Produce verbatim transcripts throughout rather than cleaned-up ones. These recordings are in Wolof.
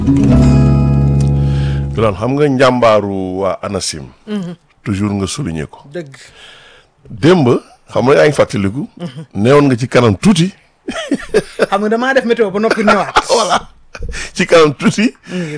Birane xam nga njàmbaaru waa ANACIM. toujours nga souligner ko. dëgg. démb xam nga yaa ngi fàttaliku. neewoon nga ci kanam tuuti. xam nga damaa def météo ba noppi ñëwaat. voilà ci kanam tuuti.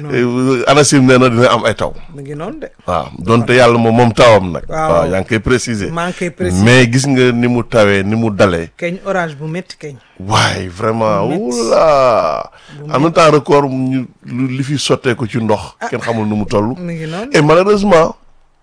ANACIM nee na dina am ay taw. mu ngi noonu de. waaw donte yàlla moom moom tawam nag. waaw waaw yaa ngi koy préciser. maa ngi koy préciser mais gis nga ni mu tawee ni mu dalee. keñ orage bu métti keñ. waay vraiment oula en même temps record ñu li fi sottee ko ci ndox. kenn xamul nu mu toll. mu ngi noonu et malheureusement.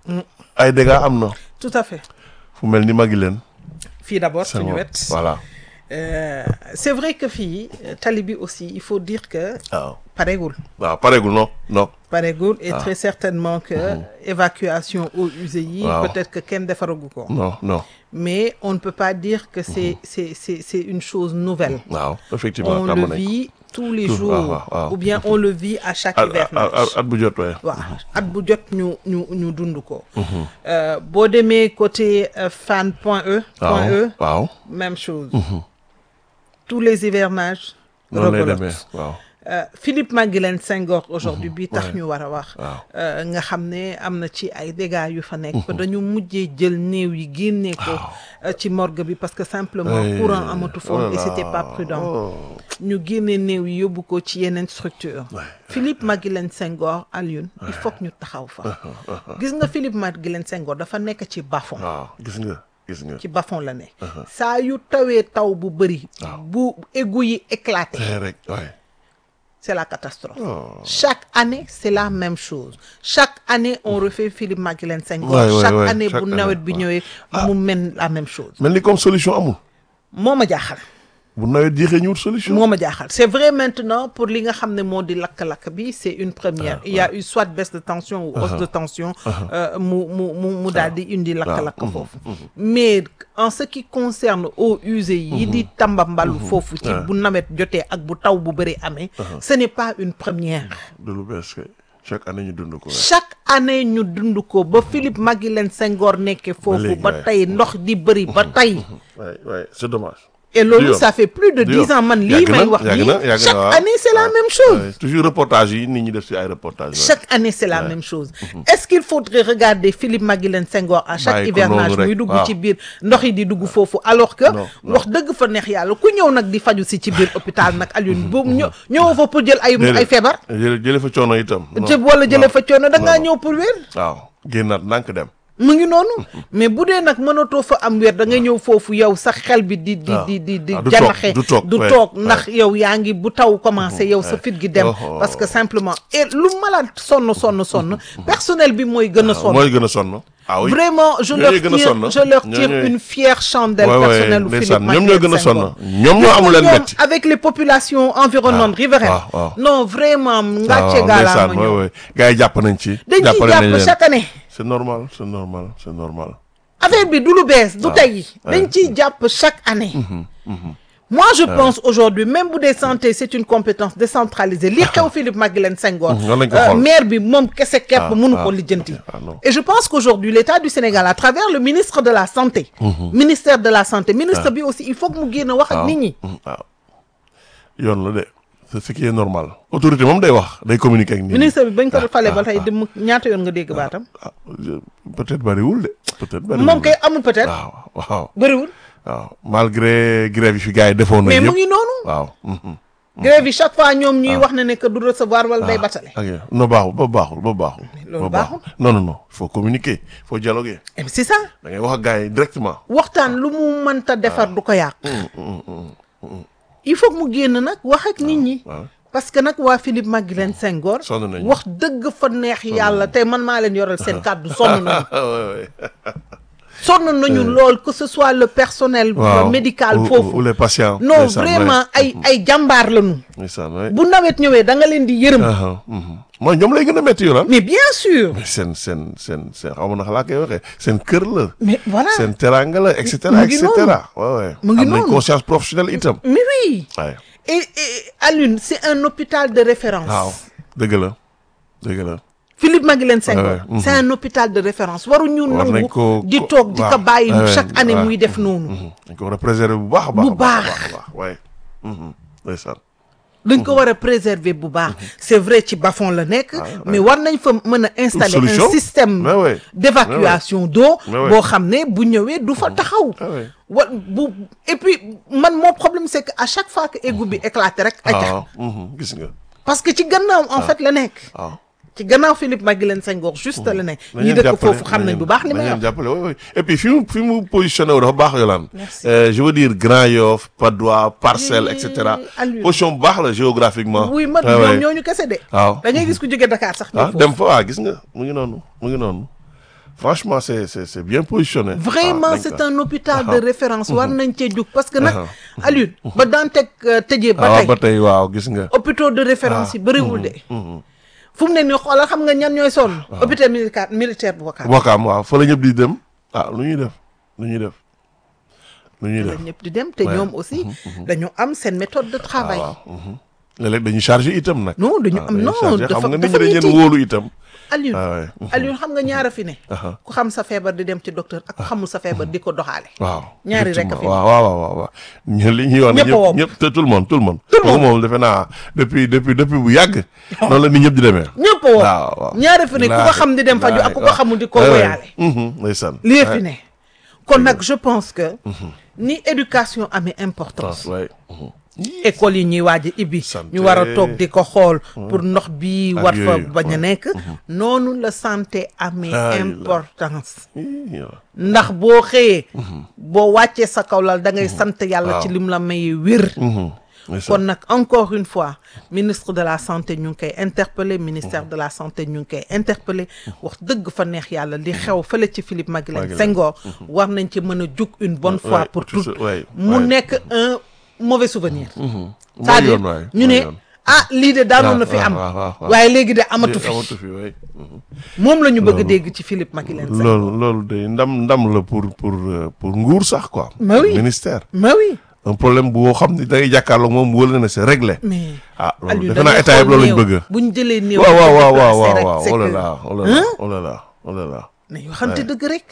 ay dégâts am na. tout à fait. fu mel ni Maguilène. fii d'abord suñu wet voilà. Euh, c'est vrai que fii tali bi aussi il faut dire que. waaw pareegul. waaw pareegul non non. pareegul et Ah. très certainement que évacuation eaux usées yi. Waaw. peut-être que kenn defaragu ko. non non. mais on ne peut pas dire que c'est c'est c'est c'est une chose nouvelle. waaw effectivement On tàmm le nañ ko. vit tous les Tout, jours. waaw, waaw, waaw. ou bien on le vit à chaque at hivernage. at at bu jot waaye. waaw at bu jot ñu ñu ñu dund ko. Euh, boo demee côté euh, Fann Point E. Point E waaw. même chose. tous les hivernages. noonu lay rebelote. demee waaw. Euh, Philippe Maguilène Senghor aujourd'hui bi tax ouais. ñu war a wax. waaw. Euh, nga xam ne am na ci ay dégâts yu fa nekk. ba dañu mujjee jël néew yi génnee ko. euh, ci morgue bi parce que simplement Ay, courant amatu foon oh et là c'était pas là. prudent. Oh. ñu génnee néew yi yóbbu ko ci yeneen structure Ouais. Philippe Maguilène Senghor Alioune il faut que ñu taxaw fa. gis nga Philippe Maguilène Senghor dafa nekk ci bas-fond. waaw gis nga gis nga. ci bas-fond la ne. saa yu tawee taw bu bëri. bu égout yi éclaté. tey rek waay. c'est la catastrophe. Oh. Chaque année c'est la même chose chaque année on refait Philippe Maguilène Senghor. Ouais, ouais, chaque ouais. année Chaque bu nawet année, bi ouais. ñëwee mu mel la même chose. mel ni comme solution amul. moo ma jaaxal. bu nawet jeexee ñu wut solution. moo ma jaaxal c'est vrai maintenant pour li nga xam ne moo di lakk-lakk bi c'est une première. il y a eu soit baisse de tension ou hausse de tension. euh, mu mu mu mu daal di indi lakk-lakk foofu. mais en ce qui concerne eaux usées yi di tambambalu foofu. ci bu nawet jotee ak bu taw bu bëri amee. ce n'est pas une première. de lu bees kay chaque année ñu dund ko. chaque année ñu dund ko ba Philippe Maguilène Senghor nekkee foofu léegi, ba ouais. tey ndox di bëri ba tey. waay waay c'est dommage. et loolu yoon. ça fait plus de Du dix yoon. ans man lii Yàgg na, may wax yàgg na, nii yàgg na, chaque waaw. année c'est la Ouais. même chose. Ouais. toujours reportage yi nit ñi def ci ay reportage. chaque année c'est la même chose. est-ce qu'il faudrait regarder Philippe Maguilène Senghor à chaque Bàyyi ko hivernage noonu rek, muy dugg waaw. ci biir ndox yi di dugg foofu alors que Non, non. wax dëgg fa neex yàlla ku ñëw nag di faju si ci biir hôpital nag Alioune boobu ñëw ñëwoo fa pour jël ay ay feebar. jële jële fa coono itam. non, te wala jëlee non. fa coono da ngaa non. ñëw pour wér. waaw génnaat ndànk dem. mu ngi noonu mais bu dee nag mënatoo fa am wér da nga ñëw foofu yow sax xel bi di di waaw. di di di Ah, du janaxe toog, du toog, du ouais, toog ouais. ndax yow yaa ngi bu taw commencé yow sa fit gi dem Oh. parce que simplement et lu malade sonn sonn sonn personnel bi mooy gën a sonn mooy gën a sonn. ah oui vraiment je Ñooñu leur gën a tire sonn. je leur tire Ñooñu- une fière chandelle Ouais, ouais, personnelle u ndeysaan, Philippe ñoom ñoo gën a Maguilène Senghor. sonn ñoom ñoo amul leen ñoom metti. avec les populations environnantes Ah, riveraines waaw, waaw. non vraiment ngàcce waaw gaalaama ndeysaan waay ñoom waay gars yi jàpp nañ ci. dañ ciy jàppale nañ jàpp leen. chaque année c'est normal c'est normal c'est normal. affaire bi du lu bees du tey dañ ciy jàpp chaque année moi je pense aujourd'hui même bu dee santé c'est une compétence décentralisée li xew Philippe Maguilène Senghor Mhm, noonu lañ ko euh, xool. maire bi moom kese kepp Ah, mënu ah, ko lijjanti ah, non. et je pense qu'aujourd'hui l'État du Sénégal à travers le ministre de la santé ministère de la santé ministre bi aussi il faut que mu génn wax ak nit ñi waaw yoon la de c'est ce qui est normal. autorité moom day wax day communiquer ak nit ñi. ministre bi bañ ko fale ba tey dem ñaata yoon nga dégg baatam ah je- peut-être bariwul de. peut-être bariwul moom kay amul peut-être waaw waaw bëriwul waaw malgré grève yi fi gars yi defoon nañ mais yëpp. mu ngi noonu waaw. mhm. grève yi chaque fois ñoom ñuy wax ne ne que du recevoir wala day batale ok non baaxul ba baaxul ba baaxul. loolu ba baaxul non non non il faut communiquer il faut dialoguer et c'est ça da ngay wax ak gars yi directement. waxtaan lu mu mënta defar du ko yàq il faut que mu génn nag wax ak nit ñi waaw. parce que nag waa Philippe Maguilène Senghor sonn nañu. wax dëgg fa neex yàlla tey man maa leen yoral seen kàddu sonn nañu ouais, ouais. sonn nañu lool que ce soit le personnel waaw médical ou- foofu ou les patients. non ndeysaan, vraiment ay ay jàmbaar lañu ouais. ndeysaan, ouais. bu nawet ñëwee da nga leen di yërëm Ah, mhm. mooy ñoom lay gën a métti yoon. mais bien sûr mais seen seen seen seen xaw ma naka laa koy waxee seen kër la. mais voilà seen teraanga la et cetera mu et ngi cetera. waaw waaw mu ngi am nañ noonu. conscience professionnelle itam. mais oui waaye et, et Alioune c'est un hôpital de référence waaw dëgg la dëgg la. Philippe Maguilène Senghor Ouais, ouais. c'est un hôpital de référence waruñu War nañ nangu ko- di ko- toog di ko waaw. bàyyi Ouais, chaque année ouais. muy def noonu Mhm. dañ ko war a préserver bu baax a baax. Bu a baax baax. a baax waaye. Mhm. ndeysaan dañ ko war a préserver bu baax c'est vrai ci bas-fond la nekk mais war nañ fa mën a installer un système d'évacuation d'eau boo xam ne bu ñëwee du fa taxaw wa bu et puis man mon problème c'est que à chaque fois que égout bi éclaté rek aca gis nga parce que ci gannaaw en fait la nekk ci gannaaw Philippe Maguilène Senghor juste la ne ñi dëkk foofu xam nañ bu baax li may wax jàppale oui oui et puis fi mu fi mu positionné wu dafa baax Yolande je veux dire Grand Yoff Patte d'Oie Parcelles et cetera position bu baax la géographiquement oui man ñoom ñooñu kese de waaw da ngay gis ku jóge Dakar sax ah dem fa waaw gis nga mu ngi noonu mu ngi noonu franchement c'est c'est c'est bien positionné vraiment c'est un hôpital de référence war nañ cee jug parce que nag Alioune ba Dantec tëjee ba tey ba tey waaw gis nga hôpitaux de référence yi bëriwul de fu mu ne nii xoolal xam nga ñan ñooy sonn. hôpital militaire militaire bu Ouakam. Ouakam waaw fa la ñëpp di dem ah lu ñuy def lu ñuy def lu ñuy def fa la ñëpp di dem te ñoom aussi dañoo am seen méthode de travail. waaw léeg-léeg dañuy chargé itam nag. non dañu am non dafa xam nga nit ñi dañ leen wóolu itam. Alioune Alioune xam nga ñaara fi ne. ku xam sa feebar di dem ci docteur ak ku xamul sa feebar di ko doxaale. waaw ñaari rek a fi ne waaw waaw waaw waaw. ñu li ñuy wax ne ñëpp ñëpp te tout le monde tout le monde. tout le monde moom defe naa depuis depuis depuis bu yàgg. noonu la nit ñëpp di demee. ñëpp woo waaw ñaari fi ne ku ko xam di dem faju ak ku ko xamul di ko woyaale. ndeysaan lii fi ne. kon nag je pense que. ni éducation amee importance. école yi ñuy waaj a ibbi ñu war a toog di ko xool pour ndox bi war fa bañ a nekk noonu la santé amee importance ndax boo xëyee boo wàccee sa kaw lal da ngay sant yàlla ci lim la may wér kon nag encore une fois ministre de la santé ñu ngi koy interpellé ministère de la santé ñu ngi koy interpellé wax dëgg fa neex yàlla li xew fële ci Philippe Maguilène Senghor war nañ ci mën a jug une bonne fois pour toutes mu nekk un mauvais souvenir c'est-à-dire ñu ne ah lii de daanoon na fi am waaye léegi de amatu fi moom la ñu bëgg a dégg ci Philippe Maguilène Senghor loolu loolu de ndam ndam la pour pour pour nguur sax quoi mais oui ministère mais oui un problème boo xam ne da ngay jàkkaarloog moom wóor na ne c'est réglé mais ah loolu defe naa état yëpp loolu lañ bëgg bu ñu jëlee néew waaw waaw waaw waaw waaw waaw oh là là oh là là oh là là oh là là nañ waxante dëgg rek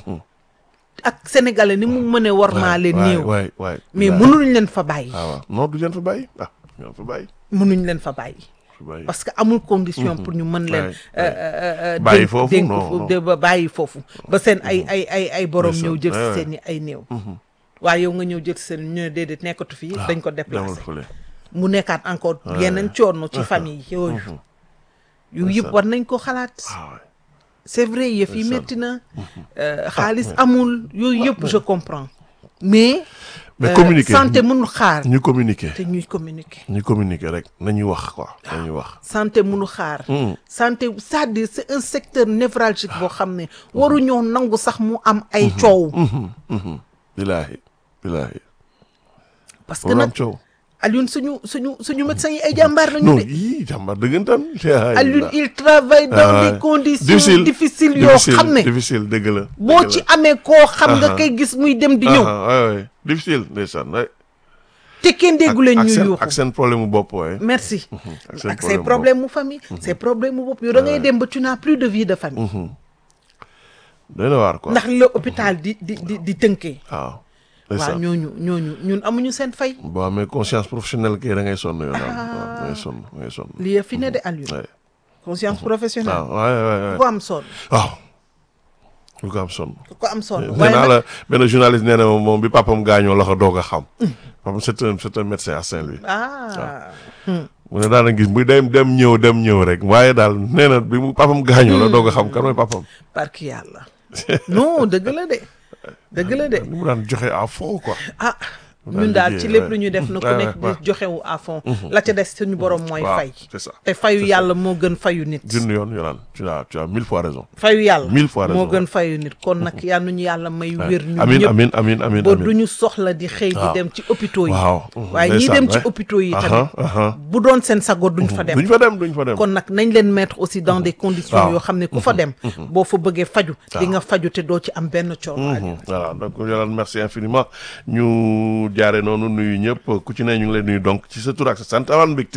ak sénégalais ni mu mënee wormaale néew waay waay mais mënuñ leen fa bàyyi waaw non du leen fa bàyyi ah ñoo fa bàyyi mënuñ leen fa bàyyi parce que amul condition pour ñu mën leen bàyyi foofu dénk non ba bàyyi foofu ba seen ay ay ay ay borom ñëw jël si seen i ay néew waaye yow nga ñëw jël si seen ñu ne déedéet nekkatu fii dañ ko déplacé mu nekkaat encore yeneen coono ci famille yooyu yu yëpp war nañ ko xalaat c'est vrai yëf yi métti na xaalis amul yooyu yëpp je comprends mais mais communiquer santé mënul xaar ñu communiquer te ñuy communiquer ñu communiquer rek nañuy wax quoi nañuy wax santé mënul xaar santé c'est-à-dire c'est un secteur névralgique boo xam ne waruñoo nangu sax mu am ay coow bilaahi bilaahi parce que nag Alioune suñu suñu suñu médecins yi ay jàmbaar lañu non de yii jàmbaar dëggantaan Alioune il travaille dans des conditions difficiles yoo xam ne difficile dëgg la boo ci amee koo xam nga koy gis muy dem di ñëw waay difficile ndeysaan waay te kenn déggu leen ñu yuuxu ak seen problème mu bopp waay merci ak ses problèmes mu famille ses problèmes mu bopp yow da ngay dem ba tu n'as plus de vie de famille doy na waar quoi ndax la hôpital di di di di tënkee waaw waaw ñooñu ñooñu ñun amuñu seen fay boo amee conscience professionnelle kay da ngay sonn yow daal waaw da ngay sonn da ngay sonn lii fi ne de Alioune conscience professionnelle waaw waay waay ku ko am sonn waaw ku ko am sonn ku ko am sonn nee naa la benn journaliste nee na moom bi papam gaañoo la ko doog a xam papam c'est un c'est un médecin à Saint-Louis ah mu ne daana gis muy dem dem ñëw dem ñëw rek waaye daal nee na bi mu papam gaañoo la doog a xam kan mooy papam barki yàlla non dëgg la de dëgg la de ni mu daan joxe à fond quoi ah ñun daal ci lépp lu ñu def na ku nekk di joxewu à fond la ca des suñu borom mooy fay c'est ça te fayu yàlla moo gën fayu nit junni yoon yolaan tu as tu as mille fois raison fayu yàlla mille fois raison moo gën fayu nit kon nag yal nañu yàlla may wér ñu amin ñëpp amin amin amin ba du ñu soxla di xëy di dem ci hôpitaux yi waaw waaye ñii dem ci hôpitaux yi tamit bu doon seen sago duñ fa dem duñ fa dem duñ fa dem kon nag nañ leen mettre aussi dans des conditions yoo xam ne ku fa dem boo fa bëggee faju di nga faju te doo ci am benn coono voilà donc yolaan merci infiniment ñu jaare noonu nuyu ñëpp ku ci ne ñu ngi leen nuyu donc ci sa tur ak sa sant amaan mbégte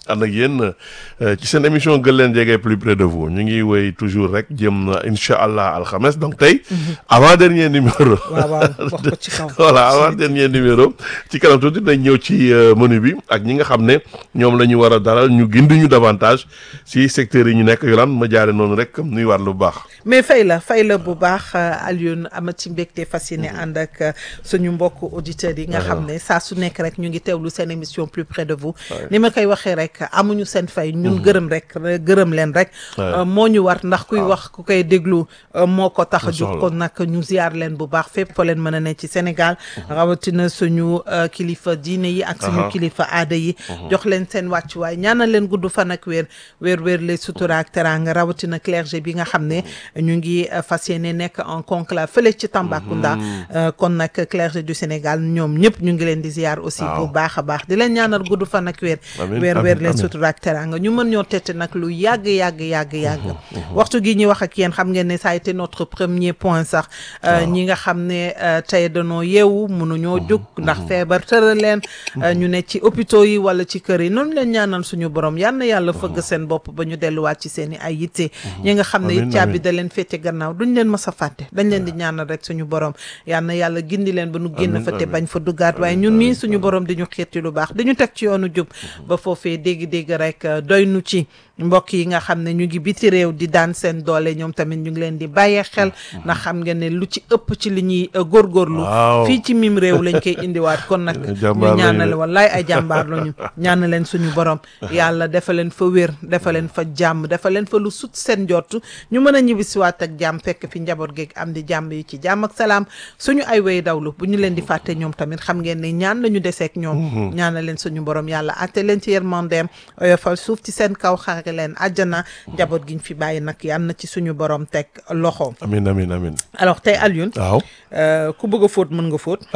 ànd ak yéen ci seen émission gën leen jege plus près de vous ñu ngi wéy toujours rek jëm incha allah alxames donc tey avant dernier numéro. waaw waaw wax ko ci kaw. voilà avant dernier numéro ci kanam tuuti dañ ñëw ci menu bi ak ñi nga xam ne ñoom la ñu war a dalal ñu gindi ñu davantage si secteurs yi ñu nekk Yolande ma jaare noonu rek nuy war lu baax. mais fay la fay la bu baax Alioune amati mbégte fas yéene ànd ak suñu mbokk auditeurs yi nga xam ne saa su nekk rek ñu ngi teewlu seen émission plus près de vous ni ma koy waxee rek amuñu seen fay ñun gërëm rek gërëm leen rek moo ñu war ndax kuy wax ku koy déglu moo ko tax a jóg kon nag ñu ziar leen bu baax fépp fa leen mën a ne ci Sénégal rawatina suñu kilifa diine yi ak suñu kilifa aada yi jox leen seen wàccuwaay ñaanal leen gudd fan ak wér wér wér les sutura ak teranga rawatina clergé bi nga xam ne ñu ngi fas yéene nekk en conclave fële ci Tambacounda kon nag clergé du Sénégal ñoom ñëpp ñu ngi leen di ziar aussi bu baax a baax di leen ñaanal gudd fan ak wér weer weer leen sutura ak teranga ñu mën ñoo tette nag lu yàgg yàgg yàgg yàgg waxtu gi ñuy wax ak yéen xam ngeen ne ça a été notre premier point sax ñi nga xam ne tey danoo yeewu mënuñoo jóg ndax feebar tëral leen ñu ne ci hôpitaux yi wala ci kër yi noonu leen ñaanal suñu borom yal na yàlla fëgg seen bopp ba ñu delluwaat ci seen i ay yitte ñi nga xam ne it caabi da leen féete gannaaw duñ leen mës a fàtte dañ leen di ñaanal rek suñu borom yal na yàlla gindi leen ba nu génn fa te bañ fa duggaat waaye ñun mii suñu borom di ñu xiirti lu baax dañu teg ci yoonu jub ba foofee dégg-dégg rek doy nu ci mbokk yi nga xam ne ñu ngi biti réew di daan seen doole ñoom tamit ñu ngi leen di bàyyee xel ndax xam nga ne lu ci ëpp ci li ñuy góorgóorlu fii ci mim réew lañ koy indiwaat kon nag ñu ñaanale wallaay ay jàmbaar lañu ñaana leen suñu borom yàlla dafa leen fa wér dafa leen fa jàmm dafa leen fa lu sut seen jot ñu mën a ñibbisiwaat ak jàmm fekk fi njaboot geeg am di jàmm yi ci jàmm ak salaam suñu ay way dawlu bu ñu leen di fàtte ñoom tamit xam ngeen ne ñaan lañu deseek ñoom ñaana leen suñu borom yàlla atte leen ci yërmandeem oyofal suuf ci seen kaw xare leen àjjana njaboot giñ fi bàyyi nag yal na ci suñu borom teg loxo. amiin amiin amiin. alors tey Alioune. waaw. ku bëgg a fóot mën nga fóot.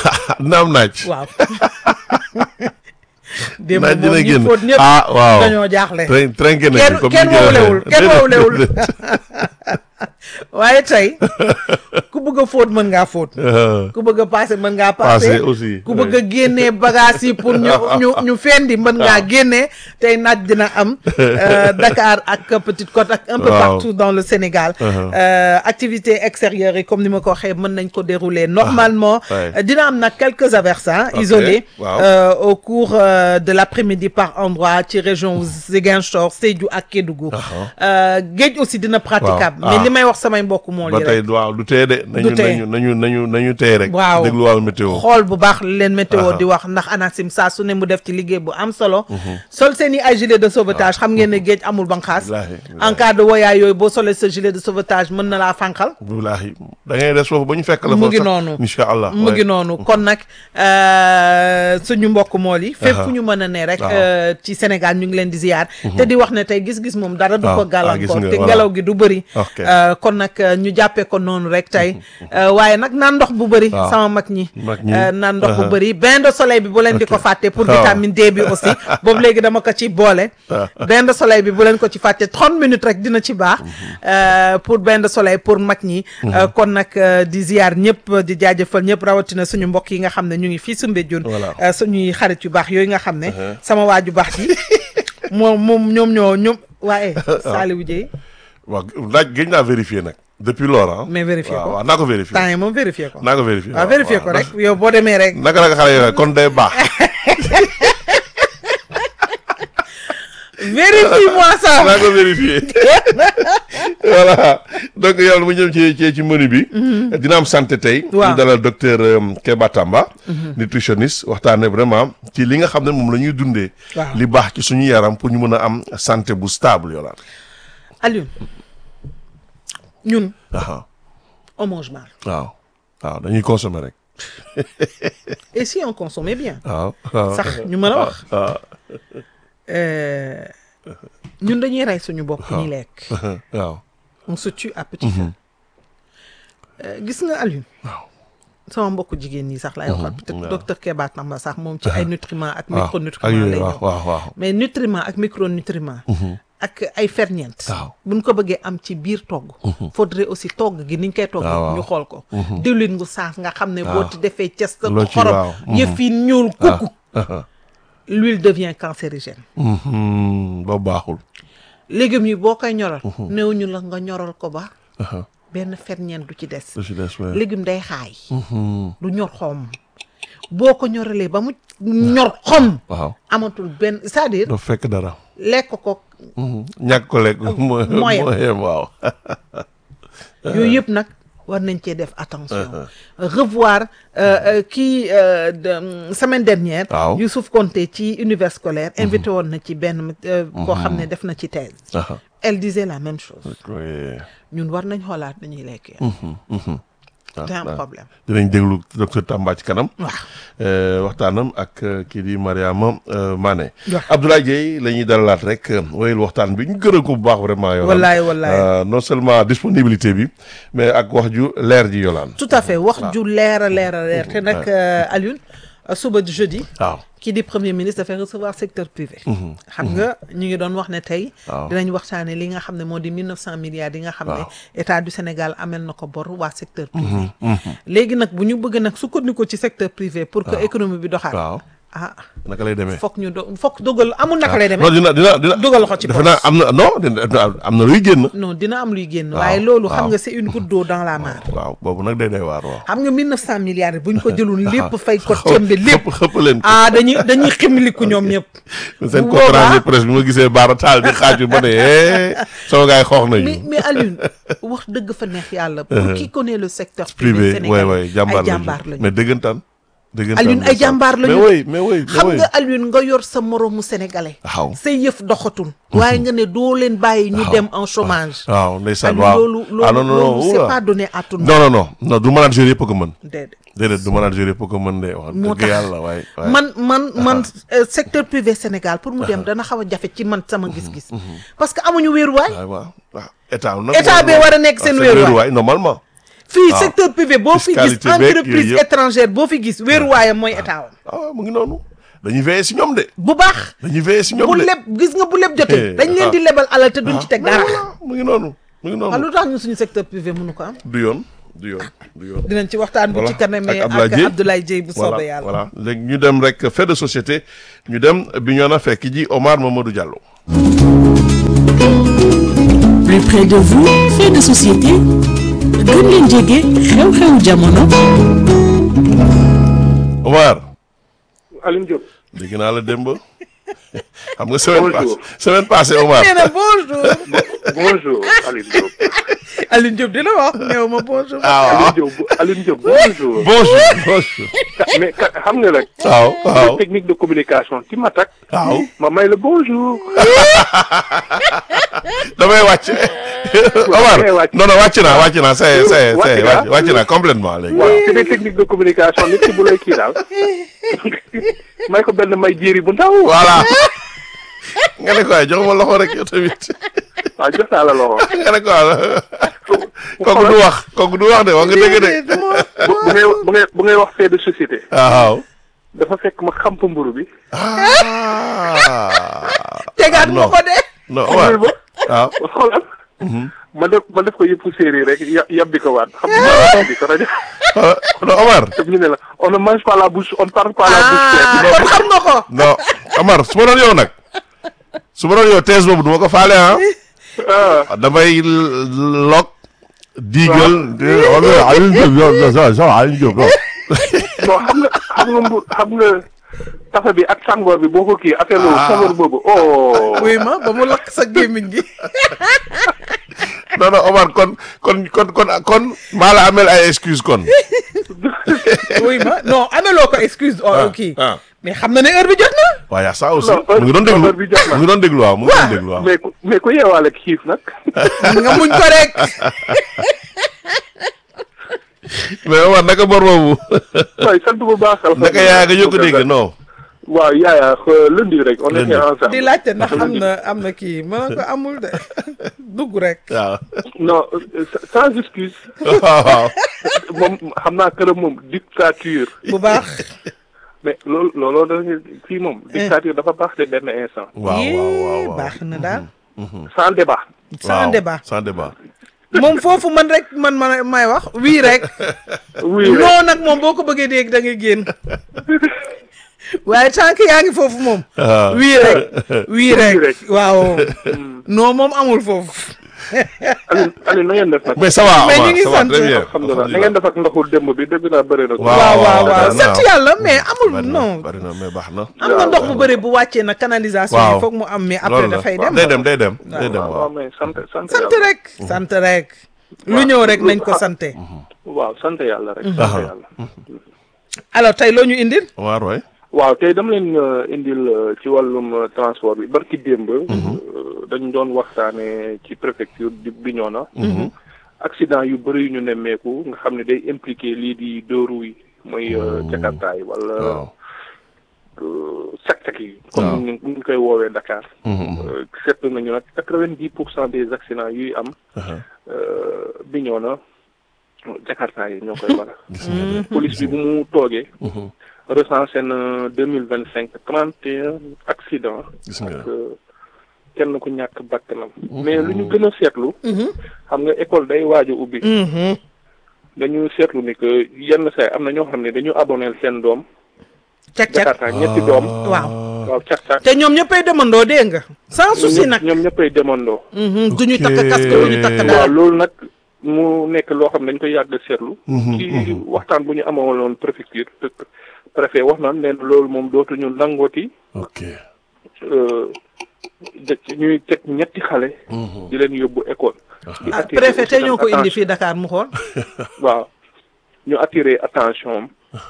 naam naaj. waaw. démb moom ñi fóot ñëpp ah waaw dañoo jaaxle. train train kenn kenn wowlewul kenn wowlewul waaye tey ku bëgg a fóot mën ngaa fóot. ku bëgg a paase mën ngaa paase aussi. ku bëgg a génnee bagage yi pour ñu ñu ñu fendi mën ngaa génnee tey naaj dina am Dakar ak Petite Côte ak un peu partout dans le Sénégal. activité extérieure yi comme ni ma ko waxee mën nañ ko dérouler normalement. dina am nag quelques averses isolés au cours de l'après-midi par endroit ci région Ziguinchor Sédhiou ak Kédougou. géej aussi dina praticable. mais li may wax samay mbokk moo li rek waaw du tee de nañu nañu nañu nañu nañu tey rek waaw dégluwaal météo xool bu baax leen météo di wax ndax ANACIM saa su ne mu def ci liggéey bu am solo sol seen i ay gilet de sauvetage xam ngeen ne géej amul banqaas en cas de woyaay yooyu boo solee sa gilet de sauvetage mën na laa fànqal wallaahi da ngay des foofu ba ñu fekk la mu ngi noonu incha allah mu ngi noonu kon nag suñu mbokk mool yi fépp fu ñu mën a ne rek ci Sénégal ñu ngi leen di ziyaar te di wax ne tey gis-gis moom dara du ko gàllankoor te ngelaw gi du bëri kon nag ñu jàppee ko noonu rek tey waaye nag naan ndox bu bëri sama mag ñi naan ndox bu bëri bain de soleil bi bu leen di ko fàtte pour vitamine D bi aussi boobu léegi dama ko ci boole bain de soleil bi bu leen ko ci fàtte trente minutes rek dina ci baax pour bain de soleil pour mag ñi kon nag di ziar ñëpp di jaajëfal ñëpp rawatina suñu mbokk yi nga xam ne ñu ngi fii Soumbédioune suñuy xarit yu baax yooyu nga xam ne sama waaju baax ji moom moom ñoom ñoo ñoom waaye Saliou Dieye waaw laaj gëj naa vérifier nag depuis lors mais vérifier ko waaw naa ko vérifier temps yi moom vérifier ko naa ko vérifier waaw vérifier ko rek yow boo demee rek naka naka xale yi kon day baax vérifie-moi ça naa ko vérifier voilà donc yow mu ñëw ci ci ci menu bi dina am santé tey ñu dalal docteur Keba Tamba nutritionniste waxtaane vraiment ci li nga xam ne moom la ñuy dundee li baax ci suñu yaram pour ñu mën a am santé bu stable yolaan Alioune ñun on mange mal waaw waaw dañuy consommer rek et si on consommait bien waaw waaw sax ñu mën a wax ñun dañuy rey suñu bopp ñi lekk waaw on se tue à petit feu gis nga Alioune waaw sama mbokku jigéen ñi sax laay waxal peut-être docteur Keba Tamba sax moom ci ay nutriments ak micronutriments lay ñëw waaw waaw mais nutriments ak micronutriments ak ay ferñeent buñ ko bëggee am ci biir togg faudrait aussi togg gi niñ koy togg ñu xool ko diwlin ngu saas nga xam ne boo ci defee ces xorom yëf yi ñuul kukku l'huile devient cancérigène. ba baaxul. légumes yi boo koy ñoral. néew ñu la nga ñoral ko ba. benn ferñeent du ci des. du ci des waaye. légume day xaay. du ñor xom. boo ko ñoralee ba mu ñor xom. waaw amatul benn c'est-à-dire. doo fekk dara. lekk ko. ñàkk ko lekk. mooy mooy waaw. yooyu yëpp nag war nañ cee def attention. revoir kii semaine dernière. waaw Youssouf Konté ci univers scolaire. invité woon na ci benn koo xam ne def na ci thèse. elle disait la même chose. ñun war nañ xoolaat dañuy lekk. c'est un problème. dinañ déglu docteur Tamba ci kanam. waaw waxtaanam ak kii di Mariama Mané. Abdoulaye Dieye la ñuy dalalaat rek wéyal waxtaan bi ñu gërëm ko bu baax vraiment. Yolande wallaay wallaay non seulement disponibilité bi mais ak wax ju leer ji Yolande. tout à fait wax ju leer a leer a leer te nag Alioune suba jeudi. waaw qui dit premier ministre dafay recevoir secteur privé. xam nga ñu ngi doon wax ne tey. dinañ waxtaane li nga xam ne moo di mille neuf cent milliards yi nga xam ne état du Sénégal amel na ko bor waa secteur privé. léegi nag bu ñu bëgg nag sukkandiku ci secteur privé. pour que économie bi doxaat. waaw ah naka lay demee. foog ñu do foog dugal amul naka lay demee. non dina dina dina dugal ko ci defe naa am na non dina am na luy génn. non dina am luy génn. waaye loolu xam nga c'est une goutte d'eau dans la mare. waaw boobu nag day day waar waaw. xam nga mille neuf cent milliards yi bu ñu ko jëloon lépp fay ko cëmbe lépp. xëpp leen ko ah dañuy dañuy ximliku ñoom ñëpp. seen conférence de presse bi ma gisee Baara Taal di xaaju ba ne sama gars yi xoox nañu. mais mais Alioune wax dëgg fa neex yàlla. pour qui connaît le secteur privé privé waay waay sénégalais jàmbaar ay jàmbaar lañu. mais dëggantaan. dëggantaan Alioune ay jàmbaar lañu. mais oui mais oui xam nga Alioune nga yor sa moromu sénégalais. waaw say yëf doxatul. waaye nga ne doo leen bàyyi ñu dem en chômage. waaw ndeysaan Alioune waaw loolu ah non non loolu c'est non pas donné à tout le monde. non non non non du manager yëpp a ko mën. déedéet déedéet du manager yëpp a ko mën de wax moo dëgg tax yàlla waay waay. man man man euh, secteur privé Sénégal pour mu dem dana xaw a jafe ci man sama gis-gis. parce que amuñu wéeruwaay. waaw waaw waaw état nag. état bee war a nekk seen wéeruwaay normalement. fii waaw. secteur privé boo fi gis Fiscalité beeg entreprise yooyu yëpp. étrangère boo fi gis wéeruwaayam mooy état wam. ah mu ngi noonu dañuy veiller si ñoom de. bu baax. dañuy veiller si ñoom bu de. leb gis nga bu leb jotee. Eh, dañ leen ah. di lebal alal te duñ ci teg dara. voilà mu ngi noonu mu ngi ah noonu. lu tax ñu suñu secteur privé mënu ko am. du yoon du yoon du yoon. dinañ ci waxtaan bu Voilà. ci kanamee Ak ak Abdoulaye Dieye. Abdoulaye Dieye bu voilà soobee yàlla. voilà léegi ñu dem rek fait de société ñu dem bi ñu na fekk ji Omar Mamadou Diallo. Plus près de vous, fait de société gën leen jege xew-xewu jamono. Omar. Alioune Diop. dégg naa la démb xam nga semaine Bonjour. passée semaine passée Omar. nee na bonjour. Bonjour Alioune Diop. Alioune Diop di la wax néew ma bonjour. ah Alioune Diop Alioune Diop bonjour. bonjour bonjour. Ka- mais ka- xam nga rek. waaw waaw technique de communication ci ma tak. waaw. ma may la bonjour. damay wàcc. Omar damay wàcc. non non wàcc naa wàcc naa c'est c'est Wàcc c'est nga? wàcc wàcc naa complètement léegi. waaw c'est des techniques de communication nit ki bu lay kii daal. may ko benn may jéeri bu ndaw. voilà. nga ne ko waay jox ma loxo rek yow tamit. waaw jox naa la loxo. nga ne ko waay kooku du wax kooku du wax de wax nga dëgg de. bu bu ngay bu ngay bu ngay wax fait de société. waaw. dafa fekk ma xamp mburu bi. ah. tegaat ma non. ko de. non xamul Omar ba. waaw. xoolal. ma def ma def ko yëpp séeréer rek ya yabbi ko waat xam nga yabbi ko rajo. ah, non Omar. te ñu ne la on ne mange pas la bouche on ne parle pas la bouche ah pleine. kon xam nga ko. non Omar su ma doon yow nag su ma doon yow thèse boobu du ma ko faale ah. ah damay log diigal. Alioune Diop yow yow Alioune Diop yow. non xam nga xam nga mbu xam nga tafe bi ak sàngoor bi boo ko kii affaire boobu sàngoor boobu oh. wuy ma ba mu lakk sa gémmiñ gi. non non Omar kon kon kon kon kon maa la amel ay excuse kon. wuy ma non ameloo ko excuse. oh kii ah. mais xam na ne heure bi jot na. waaw yaa ça aussi Non, mu ngi doon déglu heure bi jot na. mu ngi doon déglu waaw mu ngi doon déglu waaw. mais ku mais ku yeewaale xiif nag. nga muñ ko rek. mais Omar naka bor boobu. waaye sant bu baax. naka yaa nga yokk dégg non. waaw yaaya lundi rek on Lundi. était ensemble. di laajte ndax am na am na kii ma ne ko amul de dugg rek. waaw. non euh, sans excuse waaw waaw. moom xam naa këram moom dictature. bu baax. mais loolu looloo da fii moom. dictature dafa baax de benn instant. waaw waaw waaw waaw. baax na daal. sans débat. sans waaw, débat. sans débat. moom foofu man rek man man may wax wii rek. oui rek non nag moom boo ko bëggee dégg da ngay génn. waaye tant que yaa ngi foofu moom. wii rek wii rek waaw. non moom amul foofu. Aliou Aliou na ngeen def nag. mais ça va mais ñu ngi ça va sant. très bien. alhamdulilah na ngeen def ak ndoxu démb bi dégg naa bëri na. waaw waaw waaw waaw, waaw waaw. sant yàlla mais amul bari na non. bari na mais baax na. am na ndox bu bëri bu wàccee na canalisation waaw yi foog mu am mais après loolu la dafay waaw, dem. day dem day dem day dem waaw waaw. waaw mais sant sant sant yàlla. rek sant rek. lu ñëw rek nañ ko sante. waaw sant yàlla rek. sant yàlla. alors tey loo ñu indil. Omar waay. waaw tey dama leen euh, indil euh, ci wàllum euh, transport bi barki démb. euh, dañ doon waxtaane ci préfecture di Bignona. accident yu bëri yu ñu nemmeeku nga xam ne day impliqué lii di deux roues yi mooy euh, Jakarta yi wala waaw. euh, sak-sak yi. comme ni ñu koy woowee Dakar. Euh, seetlu nañu nag quatre-vingt-dix pour cent des accidents yuy am. euh, Bignona Jakarta yi ñoo koy waral. police bi bu mu toogee. recensé na deux mille vingt cinq trente et un accidents. gis nga ak kenn ku ñàkk bakkanam. mais lu ñu gën a seetlu. xam nga école day waaj a ubbi. dañu seetlu ni que yenn saa am na ñoo xam ne dañu aboneel seen doom. cak cak Jakarta ñetti doom. waaw. waaw cak cak. te ñoom ñëppay demandoo dégg nga. sans souci nag. ñoom ñëppay demandoo. du ñu takk casque du ñu takk waaw dara. loolu nag mu nekk loo xam ne dañ koy yàgg a seetlu. ci waxtaan bu ñu amaloon préfecture préfet wax na ne loolu moom dootuñu nangooti. ok. ñuy teg ñetti xale. di leen yóbbu école. di ah attirer préfet te aussi ñoo ko indi attention- fii Dakar mu xool. waaw ñu attirer attention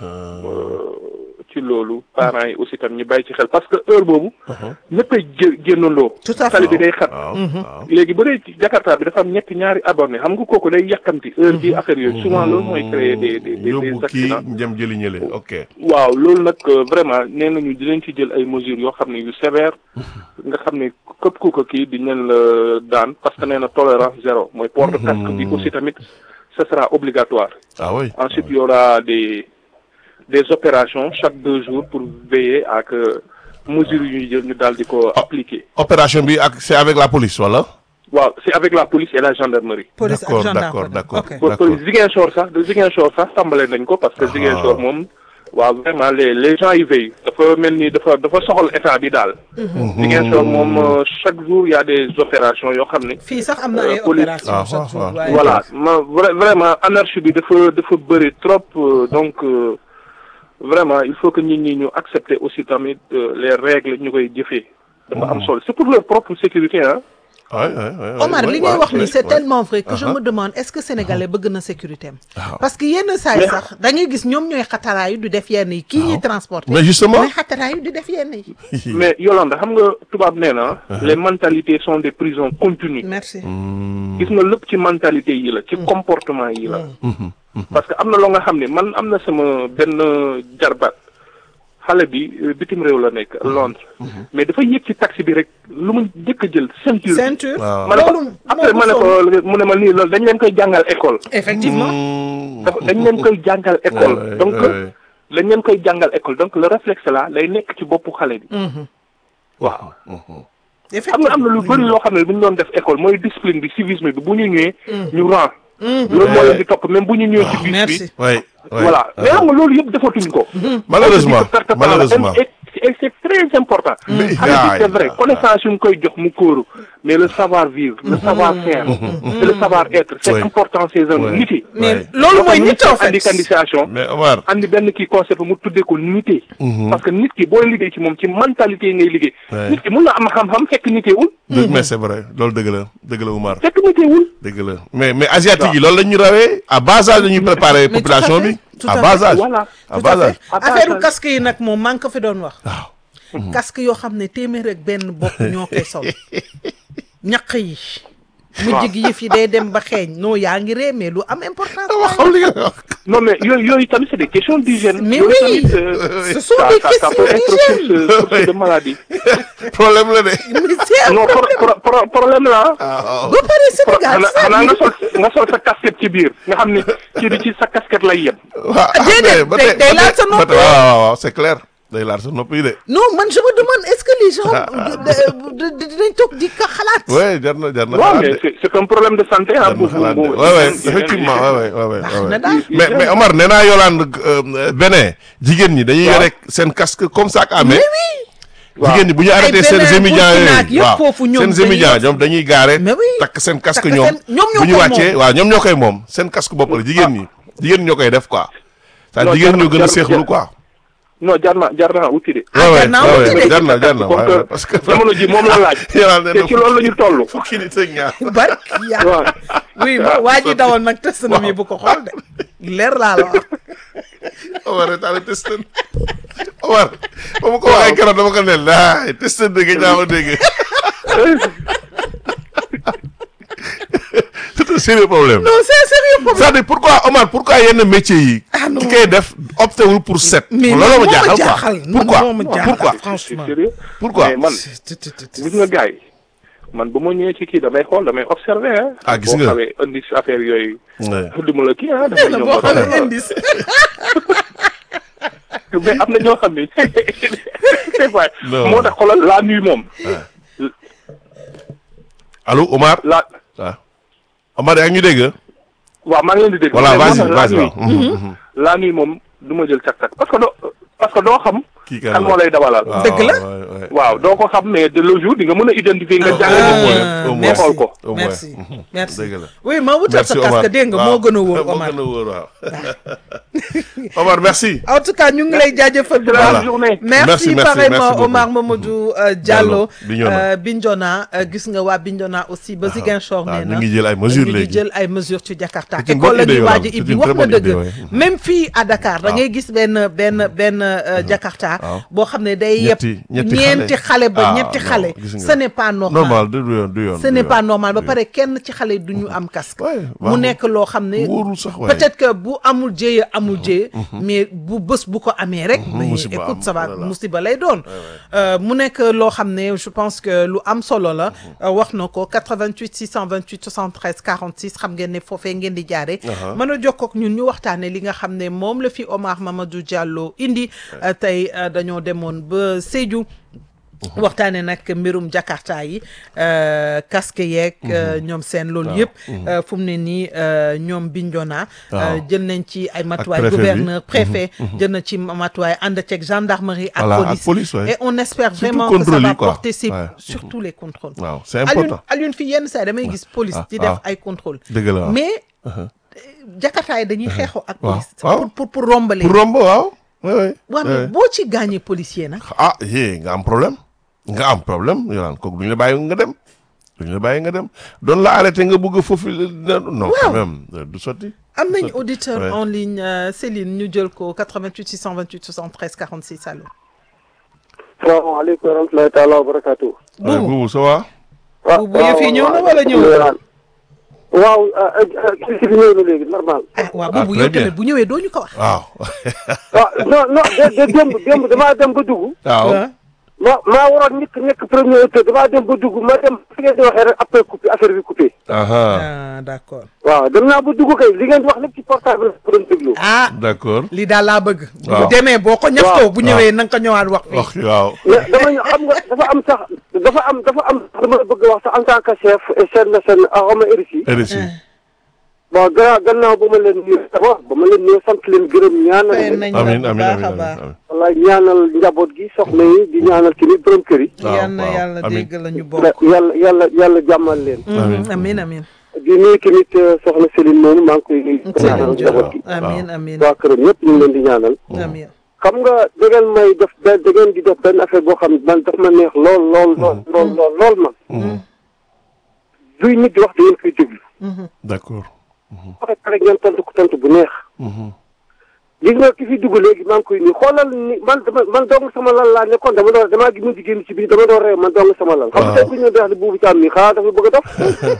ci loolu parents yi aussi tam ñu bàyyi ci xel parce que heure boobu. ñëppay gé génnandoo. tout à fait tali bi day xat. waaw waaw. léegi bu dee ci Jakarta bi dafa am ñetti ñaari abonné xam nga kooku day yàkkamti heure bi affaire yooyu souvent loolu mooy créer des des des yóbbu kii accidents. jëm jëli ñële ok. waaw loolu nag euh, vraiment nee nañu dinañ ci jël ay mesures yoo xam ne yu sévère nga xam ne képp ku ko kii di leen la daan parce que nee na tolérance zéro mooy port de casque bi aussi tamit ce sera obligatoire. ah oui. Ensuite il y aura des des opérations chaque deux jours pour veiller à que mesures yu ñuy jël ñu daal di ko appliquer. opération bi ak c'est avec la police wala. waaw c'est avec la police et la gendarmerie. police ak d'accord gendarme d'accord d'accord ok. pour d'accord. police Ziguinchor sax de Ziguinchor sax tàmbale nañ ko parce que Ziguinchor moom waaw vraiment les les gens y veillent dafa mel ni dafa dafa soxal état bi daal. Ziguinchor moom euh, chaque jour y a des opérations yoo xam ne. fii sax am na ay Euh, police. opération Ah, chaque ah, jour ah. waaye. voilà ma vra- vraiment anarchie bi dafa dafa bëri trop euh, donc euh, vraiment il faut que nit ñi ñu accepter aussi tamit euh, les règles ñu koy jëfee. dafa am solo c'est pour leur propre sécurité ah. Ouais, ouais, ouais, Omar ouais, li ngay ouais, wax ouais, ni c'est ouais. tellement vrai que je Uh-huh. me demande est-ce que sénégalais bëgg na sécurité am. Waaw. parce que yenn saa yi sax da ngay gis ñoom ñooy xataraayu di def yenn yi kii ñuy transporter. mais justement. mooy xataraayu di def yenn yi. mais Yolanda xam nga tubaab nee na. les mentalités sont des prisons continues. merci. gis nga lépp ci mentalité yi la ci comportement yi la. parce que am na loo nga xam ne man am na sama benn jarbaat xale bi euh, bitim réew la nekk Londres. mais dafa yëg ci taxi bi rek lu mu njëkk a jël ceinture. ceinture. waaw. ma ne ko loolu après ma ne ko mu ne ma nii loolu dañ leen koy jàngal école. effectivement. dafa dañ leen koy jàngal école. Ouais, donc ouais. dañ leen koy jàngal école donc le réflexe là lay nekk ci boppu xale bi. waaw. am na am na lu bëri loo xam ne bu ñu doon def école mooy discipline bi civisme bi bu ñu ñëwee. ñu rang. loolu moo leen di topp même bu ñu ñëwee ci bus bi. merci. Ouais, ouais. voilà mais xam nga loolu yëpp defatuñ ko. Malheureusement, Perte de temps la. malheureusement. Et- et c'est très important. Mais- xale bi c'est vrai Ah, connaissance yu mu koy jox mu kóoru mais le savoir vivre le savoir faire et le savoir être c'est Ouais. important ces hommes Ouais. niti. mais Ouais. loolu mooy nit en fait. andi candidatisation Mais Omar. andi benn kii concept mu tuddee ko nité. parce que nit ki booy liggéey ci moom ci mentalité yi ngay liggéey. Ouais. nit ki mun na am xam-xam fekk niteewul. dëgg mais c'est vrai loolu dëgg la dëgg la Omar. fekk niteewul. dëgg la mais mais asiatique yi loolu la ñu rawee à bas âge la ñuy préparer Mais tout à population fait, bi. tout à à bas fait. âge. Voilà. à tout bas à âge. fait À bas affaire âge. casque yi nag moom maa ngi ko fi doon wax. waaw. casque yoo xam ne téeméer ak benn bopp ñoo koy sol. ñaq yi. mujj gi yëf yi day dem ba xeeñ non yaa ngi ree mais lu am importance. wax xam li nga wax. non mais yooyu yooyu tamit c'est des questions d'hygiène. Mais Yooyu oui. tamit, euh, Ce sont ça- des ça- ça peut questions être d'hygiène. source- source de maladie. problème la de. mais c'est un non pro- pro- pro- problème la ah ba pare Sénégal xanaa xanaa nga sol nga sol sa casquette ci biir nga xam ni ci bi ci sa casquette lay yem. waaw déedéet, ba day- tey day ba laal tey sa nopp. ba tey waaw waaw waaw c'est clair. day laal sa nopp yi de. non man je me demande est-ce que les gens dinañ toog di ka xalaat. oui jar na jar na waaw xalaat mais de. c'est c'est un problème de santé ah. jar na xalaat de oui oui effectivement oui oui oui baax oui. na daal. mais mais Omar nee naa Yolande euh, Bénin jigéen ñi dañuy yore seen casque comme ça amee. mais oui. jigéen ñi bu ñu arrêté seen Bénin, étudiants Burkina ak yooyu yëpp foofu ñoom seen dañuy étudiants yor- ñoom dañuy gaare Mais oui. takk seen casque Takk ñoom seen- ñoom ñoo bu ñu koy wàccee waaw ñoom ñoo koy moom seen casque bopp la jigéen ñi jigéen ñoo koy def quoi ça Non, jigéen jar- ñoo gën a jar- seexlu jar- quoi non jar na jar na uti de. Ah, jar naa ouais, wuti ouais, de. jar na jar na Comme ouais, que ouais, parce que jamono ji moom la laaj. Yolande te ci loolu la ñu toll. fukki nit ak ñaar barki yaa waaw oui ma waa ji dawal nag test na mi bu ko xool de leer laa la wax. Omar retaale testé Omar ba ma ko waxee keroog dama ko ne laay testé dégg ñaaw a dégg c'est un sérieux problème. non c'est un sérieux problème. c'est-à-dire pourquoi Omar pourquoi yenn métiers yi. Ah non. ki koy def opté wul pour set. mais loolu moo ma ma jaaxal jaaxal quoi pourquoi moo ma jaaxal pourquoi c'est franchement. sérieux. pourquoi mais man gis nga gars yi man bu ma ñëwee ci kii damay xool damay observer ah. Ah, gis nga. boo xawee indi si affaire yooyu. Ouais. du ma la kii ah damay na ñëw boo ba xoolee pare. indice. mais am na ñoo xam ne c'est vrai. Non. moo tax xoolal la nuit moom. allo Omar. la waaw Omar yaa ngi ñu dégg. waaw maa ngi leen di dégg. voilà mais vas-y moo tax vas-y la waaw. nuit la nuit moom du ma jël càq-càq parce que doo parce que doo xam. kii kan moo lay dawalal. waaw Dëgg la. ouais, ouais. waaw doo ko xam mais de le jour di nga mën a identifier nga jàngale au ko. moins, au moins. merci xool ko. Au moins. merci merci. Dëgg la. oui ma wutal sa merci Omar casque dégg nga moo gën a wóor Omar. moo gën a wóor waaw. Omar merci. en tout cas ñu ngi lay jaajëfal bu C'est la baax. Voilà. journée. merci Merci, merci, pareillement merci beaucoup. Omar Mamadou euh, Diallo. Bignona. euh, Bignona euh, gis nga waa Bignona aussi ba Ziguinchor waaw nee ñu na. ngi jël ay mesures ñu ngi léegi. jël ay mesures ci Jakarta. C'est une école bonne la idée, ñuy Yolam. waaj a C'est ibbi une wax très na bonne idée, dëgg. ouais. même fii à Dakar da ngay gis benn benn benn euh, Jakarta. waaw. boo xam ne day yëpp ñetti ñetti ñeenti xale ba Ah, ñetti non, xale. gis nga. ce n'est pas normal. normal du yoon du yoon. ce n'est pas normal ba pare kenn ci xale du ñu am casque. Ouais, mu baaxul. nekk loo xam ne. wóorul sax waaye. peut-être que bu amul jéye amul jéye. mais bu bés bu ko amee rek. mais musiba écoute am, ça va voilà. musiba lay doon. Euh, mu nekk loo xam ne je pense que lu am solo la. euh, wax na ko quatre-vingt-huit six cent vingt-huit soixante-treize quarante-six xam ngeen ne foofee ngeen di jaare mën a jokkoo ak ñun ñu waxtaanee li nga xam ne moom la fi Omar Mamadou Diallo indi. euh, tey euh, dañoo demoon ba Sédhiou. waxtaane nag mbirum Jakarta yi euh, casque yeeg euh, ñoom seen loolu yëpp euh, fu mu ne nii euh, ñoom Bignona euh, jël nañ ci ay matuwaay préfet bi. gouverneur préfet jël na ci matuwaay ànd ceeg gendarmerie ak Voilà, ak police, police, ouais. et on espère Surtout vraiment que ça contrôle va yi, quoi. porter ses Ouais. surtout les contrôles. waaw c'est Alioune important. Alioune fi yenn saa yi damay gis police ah, di def ah. ay contrôle dëgg la waaw. mais Jakarta yi dañuy xeexoo ak waaw, police waaw. pour pour pour rombale pour romb waaw. oui oui. waaw mais boo ci gaañee policier nag ah yee nga am problème nga am problème yow kooku duñu la bàyyi nga dem duñu la bàyyi nga dem doon la arrêté nga bëgg foofu non quand même du sotti. am nañ auditeur Ouais. en ligne euh, Céline ñu jël ko quatre-vingt-huit six cent vingt-huit soixante-treize quarante-six allo. salaamaaleykum wa rahmatulahi taala wa barakaatu. Ouais, Boubou Boubou ça va. waaw bu yëf yi ñëw na wala ñëw waaw kii bi ñëw na léegi normal. ah waaw Ah, boobu très yow bien. tamit bu ñëwee doo ñu ko wax. waaw. waaw non non de de démb démb damaa dem ba dugg. waaw. ma maa waroon nekk nekk premier auteur damaa dem ba dugg ma dem fi ngeen di waxee rek après coupé affaire bi coupé. aha ah d'accord. waaw dem naa ba dugg kay li ngeen di wax lépp ci portable la ko doon déglu. ah d'accord. li daal laa bëgg. waaw. bu demee boo ko ñaftoo bu ñëwee na nga ko ñëwaat wax fii. wax waaw. mais dama ñu xam nga dafa am sax dafa am dafa am dama bëgg a wax sax en tant que chef seen seen aroma R I C. R S I. bon gannaaw gannaaw ba ma leen nuyu d'abord ba ma leen nuyu sant leen gërëm ñaanal fay leen. nañ amiin la bu amiin baax a amiin baax. amiin. wallaay ñaanal njaboot gi soxna yi di ñaanal tamit borom kër yi. waaw, yal na waaw. yàlla Amiin. dégg la ñu bokk. yàlla yàlla yàlla jàmmal leen. Amiin. Mhm, amiin amiin. di nuyu tamit soxna Céline moomu maa ngi koy nuyu. di Céline ñaanal Diop njaboot gi. amiin amiin waa këram ñëpp ñu ngi leen di ñaanal. amiin. xam nga da ngeen may def da da ngeen di def benn affaire boo xam ne man daf ma neex lool lool lool lool lool lool man. duy nit di wax da ngeen koy déglu. d'accord. wax dëgg rek ngeen tontu ko tontu bu neex. gis nga ki fi dugg léegi maa ngi koy nuyu xoolal ni man dama man dong sama lal laa nekkoon dama doon damaa gi mën di génn ci biir dama doon réew man dong sama lal. xam nga tey bu ñu doon di buubu ci am nii xanaa dafa bëgg a dof.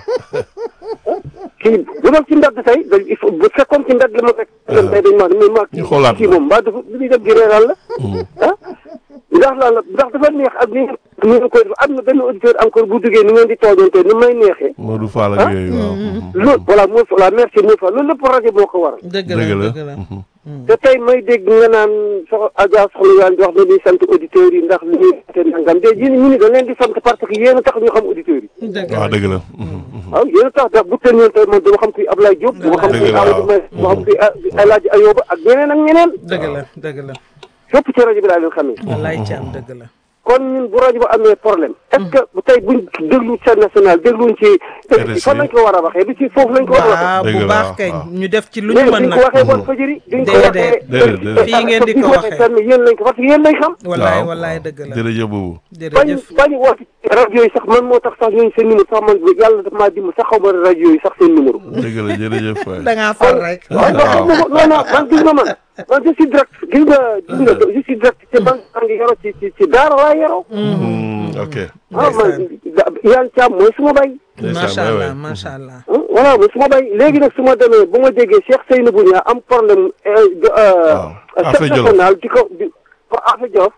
kii bu doon ci mbedd tey dañ il faut bu fekkoon ci mbedd la ma fekk. tey dañ ma mais ma ñu xoolaat kii moom mbaa dafa li muy def di reeral la. ah ndax lan la ndax dafa neex ak ni ngeen koy def am na benn auditeur encore bu duggee ni ngeen di tooñante ni may neexee. Modou Fall ak yooyu waaw. loolu voilà moo voilà merci mille fois loolu lépp rajo moo ko waral. dëgg la dëgg la. dëgg la. te tey may dégg nga naan sox Adja soxna Yane di wax ne ñuy sant auditeurs yi ndax li ñuy te nangam de yéen ñu ni dañ leen di sant parce que yéen a tax ñu xam auditeurs yi. dëgg waaw la dëgg la. waaw yéen a tax ndax bu teel ñoon tey man dama xam kuy Ablaye Diop. dama xam kuy Amadou May dama xam kuy El Hadj Ayoba ak ñeneen ak ñeneen. dëgg la dëgg la. fépp ci rajo bi laa leen xamee. wallaay Thiam dëgg la. kon ñun bu rajo ba amee problème. est-ce que bu tey buñ déglu chaîne nationale dégluñ ci. fan lañ ko war a waxee du ci foofu lañ ko war a waxee. waaw bu baax kañ ñu def ci lu ñu mais mën duñ ko nag. waxee bon fajiri. duñ ko Déedéet. waxee fii ngeen di ko waxee. fenn yéen lañ ko parce que yéen lañ xam. wallaay wallaay dëgg la. jërëjëf boobu. bañ jërëjëf. bañ woote rajo yi sax man moo tax sax ñooñu seen numéro sax man yàlla daf maa dimbali sax xaw ma rajo yi sax seen numéro. dëgg la jërëjëf waay. da ngaa far rek. waaw non non non man gis nga man man je suis direct gis nga gis nga je suis direct te man maa ngi yoroo ci ci ci daara laa yoroo. ok. ah man Yane Thiam mooy suma bay. macha allah macha allah. voilà mooy suma bay léegi nag su ma demee bu ma déggee Cheikh Seynabou Niang am problème. waaw affaire Jolof national di ko di ko affaire Jolof.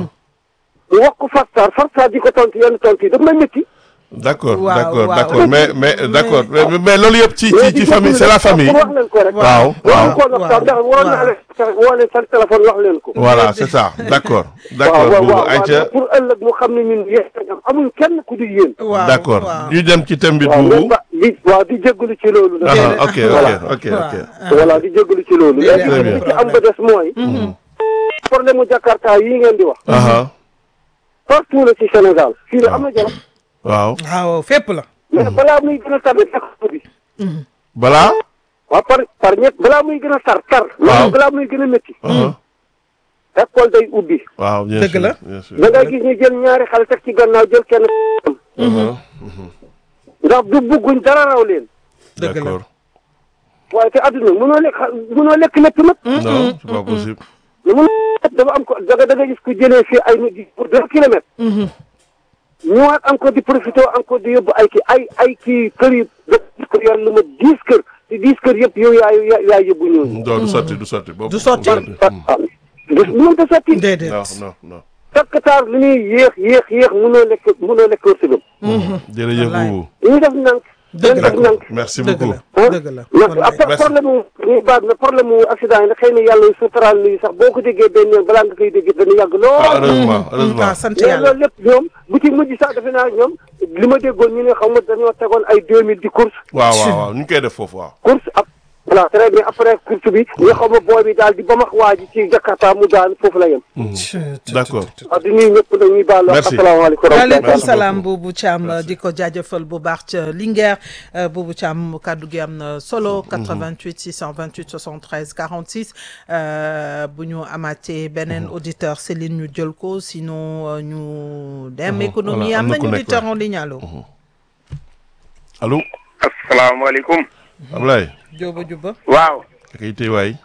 mu wax ko Fatou Fatou di ko tontu yenn tontu yi daf may métti. d'accord waaw, d'accord waaw. d'accord mais mais d'accord mais mais loolu yëpp ci ci ci famille c'est la famille. wax leen ko rek. waaw waroon waaw. koo waxtaan ndax waroon naa leen woo leen seen téléphone wax leen ko. voilà c'est ça d'accord. d'accord waaw waaw boobu waaw ayca pour ëllëg mu xam ne ñun yéen a am amuñ kenn ku dul yéen. waaw d'accord waaw. ñu dem ci thème bi waaw boobu. même ba di waaw di jégalu ci loolu. nag. ah ok ok ok ok. voilà di jégalu ci loolu. Très léegi bien. li ci am ba des mooy. problème mu Jakarta yi ngeen di wax. aha partout la ci Sénégal fii la am na Jolof. waaw. waaw fépp la. mais balaa muy gën a tar rek bi. balaa. waaw par par ñett balaa muy gën a tar tar. Waaw. balaa muy gën a métti. aha école day ubbi. waaw bien Dëgg sûr la. bien sûr. da ngay gis ñu jël ñaari xale teg ci gannaaw jël kenn. aha ndax du bugguñ dara raw leen. dëgg la. d'accord. waaye te adduna mënoo lekk mënoo lekk lépp nag. non c'est pas possible. lu mun dafa am ko da nga da nga gis ku jëlee fii ay nit yi pour deux kilomètres. ñëwaat encore di profité encore di yóbbu ay kii ay ay kii kër yi da ko yor lu ma dix kër te dix kër yëpp yow yaa yaa yóbbu ñooñu. non du sotti du sotti. boobu Du sotti. ah ah du mënta sotti. déedéet. non non non. takkataar li ñuy yéex yéex yéex mënoo lekk mënoo lekk wërsëgam. jërëjëf Wallaay. boobu. li ñu def nank. Dëgg la. def nank. merci dëgg beaucoup. la dëgg la. ndax wallaay. après Merci. problème mu ñu baat na problème mu accident yi nag xëy na yàlla suturaal nañu sax boo ko déggee benn yoon balaa nga koy déggee dana yàgg ah lool. heureusement heureusement. ah sant mais yàlla. loolu lépp ñoom bu ci mujj sax defe naa ñoom li ma déggoon ñu ne xam nga dañoo tegoon ay deux mille di course waaw waaw waaw ñu ngi koy def foofu waaw. course ak voilà très bien après course bi nga xam ne booy bi daal di ba max waa ji ci Jakarta mu daan foofu la yem. d'accord. ah di nuyu ñëpp nag ñuy baal wax Merci. asalaamaaleykum. waaleykum Merci salaam beaucoup. Boubou Thiam di ko jaajëfal bu baax ca Linguère Boubou Thiam kàddu gi am na solo. quatre-vingt-huit six cent vingt-huit soixante-treize quarante-six bu ñu amaatee beneen auditeur Céline ñu jël ko sinon ñu dem économie voilà, am am na nañu ku nekk, auditeur ouais. en ligne allo. allo. asalaamaaleykum. Ablaye. Jóoba Juba waaw. kay tey waay.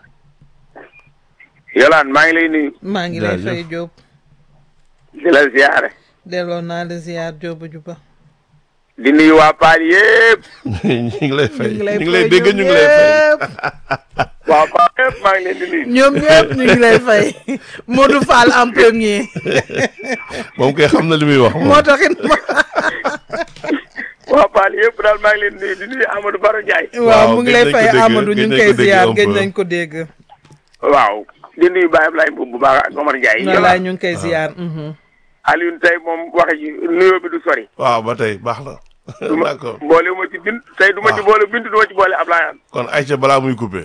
Yolaan maa ngi lay nuyu. maa ngi lay Jaajëf. fay Jóob di la ziare. delloo naa la ziar Jóoba Juba. di nuyu waa Paal yëpp. ñu ngi lay fay ñu ngi lay ñu ngi lay fay dégg ñoom ñu ngi lay fay. ñëpp. waa Paal yëpp maa ngi leen di nuyu. ñoom ñëpp ñu ngi lay fay Modou Fall en premier moom kay xam na li muy wax. moom. moo taxit ma waa Paal yëpp daal maa ngi leen di nuyu di nuyu Amadou Baro Ndiaye. waaw mu ngi lay gëj nañ fay ko dégg, Amadou ñu gëj ngi nañ koy ko dégg ziar un gëj peu. nañ ko dégg waaw di nuyu Baye Ablaye Mbow bu baax ak Omar Ndiaye. wallaay Yolaan ñu ngi koy ziar mhm. Alioune tey moom waxe ji nuyoo bi du sori. waaw ba tey baax na. du ma d'accord boole wu ma ci bint tey du ma ci waaw. boole bint du ma ci boole Ablaye An. kon Aïcha balaa muy coupé.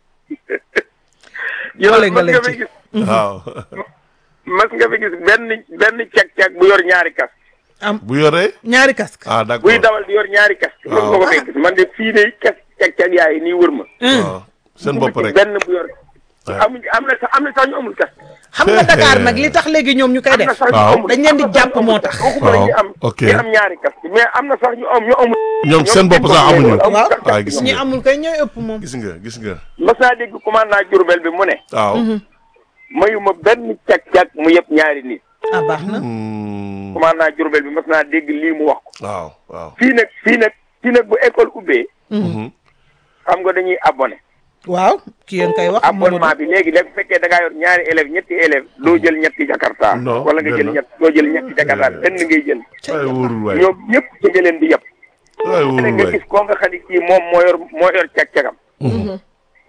Boole Yolaan nga mas leen nga fi ci. gis waaw. mas nga fi gis benn benn cek-cek bu yor ñaari kas. bu yoree. ñaari casque ah d'accord. buy dawal di yor ñaari kas. waaw. mën nga ko fay gis man de fii de kas cek-cek yaay nii wër ma. waaw seen bopp rek. benn bu yor. Ouais. amuñ am na sax am na sax ñu amul kas. xam nga Dakar nag li tax léegi ñoom ñu koy am na def sax ñu waaw. amul dañ leen di jàpp moo tax. waxuma la ñi am ok. ñi am ñaari kas mais am na sax ñu am ñu amul. ñoom seen bopp sax amuñu. waaw ah gis ñi nga amul kay ñooy ëpp moom gis nga gis nga. mas naa dégg commandant Diourbel bi mu ne. waaw. mayuma benn cag-cag mu yëpp ñaari nit. ah baax na Hmm, commandant Diourbel bi mas naa dégg lii mu wax ko. waaw waaw. fii nag fii nag fii nag bu école ubbee. Mhm. xam nga dañuy abonné. waaw ki yéen koy wax abonnement bi léegi léegi bu fekkee da ngaa yor ñaari élèves ñetti élèves doo jël ñetti jakarta. Non, wala nga jël benn. ñett doo jël ñetti jakarta benn ngay jël. waay wóorul waay. ñoom ñëpp ci nga leen di yëpp. waay wóorul nga waay. gis koo nga xam ne kii moom moo yor moo yor cag-cagam.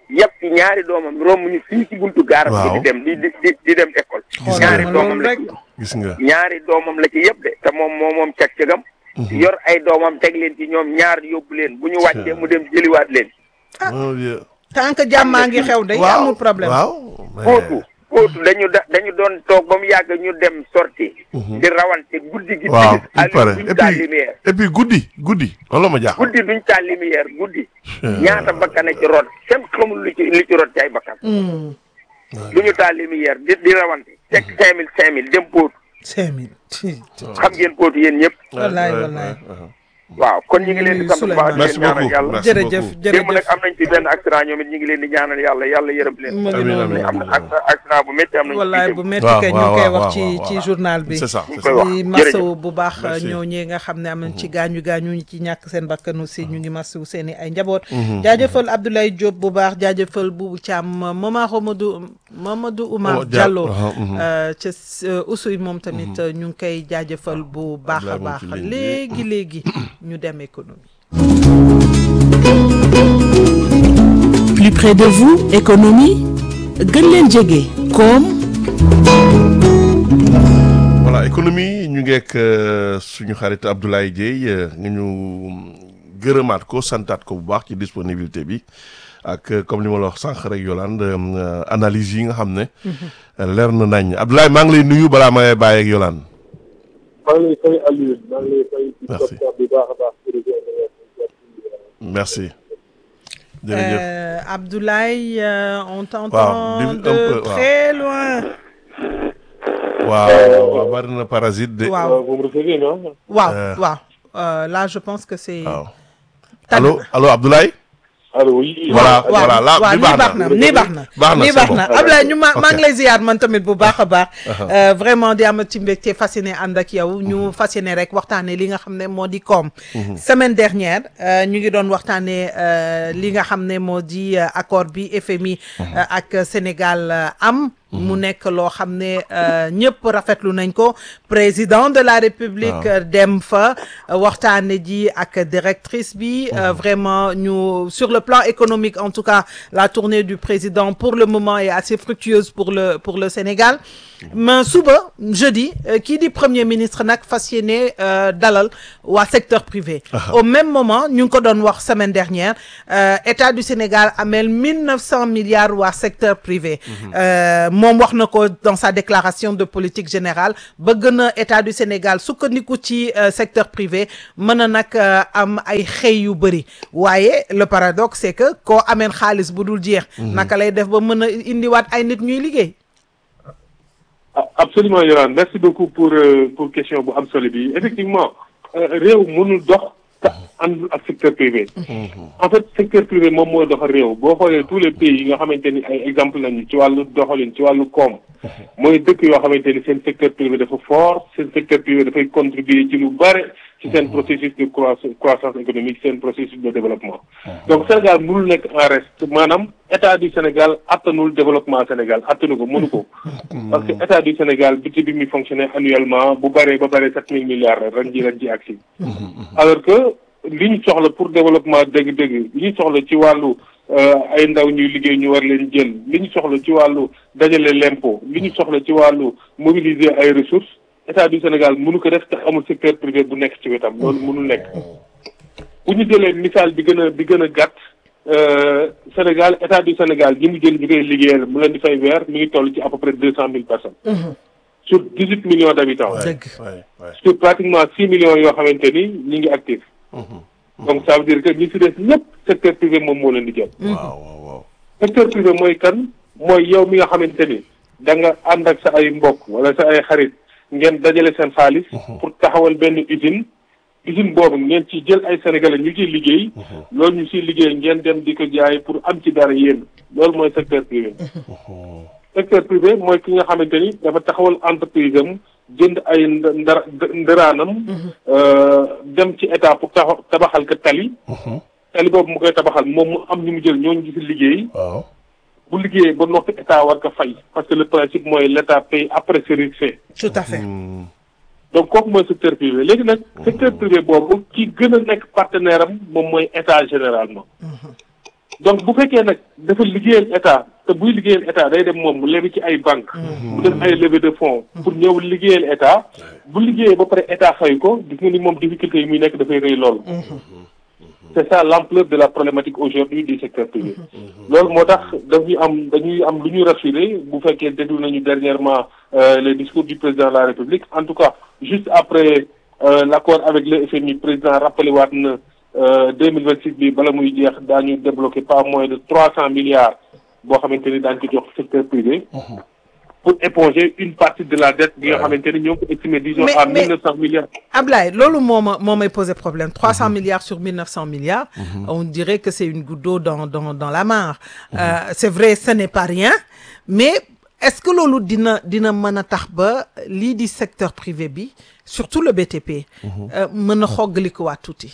yëpp ci ñaari doomam romb ñu fii ci buntu gaara bi di dem di di di dem école ñaari doomam la ci gis nga ñaari doomam la ci yëpp de te moom moo moom cag-cagam yor ay doomam teg leen ci ñoom ñaar yóbbu leen bu ñu wàccee mu dem jëliwaat leen tant que jàmmaa ngi xew day amul problème waaw kootu kootu dañu da dañu doon toog ba mu yàgg ñu dem sorti di rawante guddi gi waaw Aliou pare duñ et taal puis lumière et puis guddi guddi loolu ma jaaxal guddi duñ taal lumière guddi ñaata bakkane ci rot kenn xamul lu ci lu ci rot ci ay bakkan du ñu taal lumière di di rawante teg cinq mille cinq mille dem póotu cinq mille xam ngeen póotu yéen ñëpp wallaay wallaay waaw kon ñu ngi leen di sant bu baax di leen ñaanal yàlla jërëjëf démb nag jërëjëf am nañ ci benn accident ñoom it ñu ngi leen di ñaanal yàlla yàlla yërëm leen mu ngi noonu am na accident bu métti am nañ wallaay bu métti waaw kay ñu waaw koy waaw wax ci waaw ci waaw. journal bi c'est ça c'est ñu ça koy wax di jërëjëf masawu bu baax Merci. ñoo ñee nga xam ne am nañ ci gaañu gaañu ñi ci ñàkk seen bakkan aussi ñu ngi masawu seen i ay njaboot jaajëfal Abdoulaye Diop bu baax jaajëfal Boubou Thiam Momar Mamadou Mamadou Oumar Oh, Dia- Diallo uh-huh, mhm. euh, ca Oussouye moom tamit ñu ngi koy jaajëfal bu baax a Abdoulaye baax moom ci ligne bi. léegi léegi ñu dem économie Plus près de vous, économie gën leen jege koom voilà économie ñu ngeek suñu xarit Abdoulaye Dieye nga ñu gërëmaat ko santaat ko bu baax ci disponibilité bi ak euh, comme li ma la wax sànq rek Yolande euh, analyse yi nga xam ne leer na nañ Abdoulaye maa ngi lay nuyu balaa may bàyyi ak Yolande maa ngi lay fay Aliou maa ngi lay fay ci Merci. docteur bi baax a baax merci jërëjëf Euh, Abdoulaye euh, on Waaw, t'entend di- un de peu, waaw. très loin waaw waaw bari na parasite de waaw vous me recevez non waaw Euh. waaw Euh, là je pense que c'est waaw tànn allo allo Abdoulaye allo oui voilà waaw voilà là waaw bi nii baax baax na na nii baax na baax na nii c'est baax bon. na Ablaye ñu ma maa Ok. ngi lay ziyaar man tamit bu baax a baax Euh, vraiment di am ci mbégte fasciné ànd ak yow ñu fasciné rek waxtaanee li nga xam ne moo di koom semaine dernière euh, ñu ngi doon waxtaanee euh, li nga xam ne moo di euh, accord bi F M I euh, ak Sénégal euh, am mu nekk loo xam ne euh, ñëpp rafetlu nañ ko président de la République euh, dem fa euh, waxtaane ji ak directrice bi euh, vraiment ñu sur le plan économique en tout cas la tournée du président pour le moment est assez fructueuse pour le pour le Sénégal mais suba jeudi euh, kii di premier ministre nag fas yéene euh, dalal waa secteur privé au même moment ñu ngi ko doon wax semaine dernière euh, État du Sénégal amel mille neuf cents milliards waa secteur privé euh, moom wax na ko dans sa déclaration de politique générale bëgg na État du Sénégal sukkandiku ci euh, secteur privé mën a nag euh, am ay xëy yu bëri waaye le paradoxe c'est que koo ameen xaalis bu dul jeex naka lay def ba mën a indiwaat ay nit ñuy liggéey absolument Yoran merci beaucoup pour euh, pour question bu am solo bi effectivement euh, réew mënul dox te àndul ak secteur privé en fait secteur privé moom mooy doxal réew boo xoolee tous les pays yi nga xamante ni ay exemple nañu ci wàllu doxalin ci wàllu koom mooy dëkk yoo xamante ni seen secteur privé dafa fort seen secteur privé dafay contribuer ci lu bare ci seen processus de croissance croissance économique seen processus de développement donc Sénégal mënul nekk en reste maanaam état du Sénégal attanul développement Sénégal attanu ko mënu ko parce que état du Sénégal budget bi muy fonctionner annuellement bu baree ba baree sept mille milliards la ren ji ren ji agsi alors que li ñu soxla pour développement dëgg-dëgg li ñu soxla ci wàllu ay ndaw ñuy liggéey ñu war leen jël li ñu soxla ci wàllu dajale l'impôt li ñu soxla ci wàllu mobiliser ay ressources état du Sénégal mënu ko def te amul secteur privé bu nekk ci wetam loolu mënul nekk bu ñu jëlee misaal bi gën a bi gën a gàtt Sénégal état du Sénégal ñi mu jël ñu koy liggéeyal mu leen di fay weer mi ngi toll ci à peu près deux cent mille personnes sur dix-huit millions d'habitants sur pratiquement six millions yoo xamante ni ñi ngi actif donc ça veut dire que ñi si des ñëpp secteur privé moom moo leen di jël secteur privé mooy kan mooy yow mi nga xamante ni da nga ànd ak sa ay mbokk wala sa ay xarit ngeen dajale seen xaalis pour taxawal benn usine usine boobu ngeen ci jël ay sénégalais ñu ciy liggéey loolu ñu ciy liggéey ngeen dem di ko jaay pour am ci dara yéen loolu mooy secteur privé secteur privé mooy ki nga xamante ni dafa taxawal entreprise am jënd ay ndara ndëraanam dem ci état pour taxa tabaxal ka tali tali boobu mu koy tabaxal moom mu am ñu mu jël ñooñu gisi liggéey bu liggéeyee ba noppi état war ko fay parce que le principe mooy l'état paye après service fait tout à fait donc kooku mooy secteur privé léegi nag secteur privé boobu ki gën a nekk partenaire am moom mooy état généralement donc bu fekkee nag dafa liggéeyal état te buy liggéeyal état day dem moom mu lebi ci ay banque mu def ay levée de fonds pour ñëw liggéeyal état bu liggéeyee ba pare état fay ko gis nga ni moom difficulté yi muy nekk dafay rëy loolu. C'est ça l'ampleur de la problématique aujourd'hui du secteur privé. loolu moo tax dañuy am dañuy am lu ñu rassuré bu fekkee déglu nañu dernièrement le discours du président de la République en tout cas juste après euh, l'accord avec le F M I président rappelé waat na deux mille vingt six bi bala muy jeex daañu débloqué pas moins de trois cents milliards boo xamante ni daañu ko jox secteur privé. pour éponger une partie de la dette bi nga xamante ni ñoo ko estimé disons à mille neuf cents milliards. Ablaye loolu moo ma moo may posé problème trois cents milliards sur mille neuf cents milliards. On dirait que c'est une goutte d'eau dans dans dans la mare. Euh, c'est vrai ce n'est pas rien mais est-ce que loolu dina dina mën a tax ba lii di secteur privé bi surtout le B T P. mën a xoggali ko waa tuuti.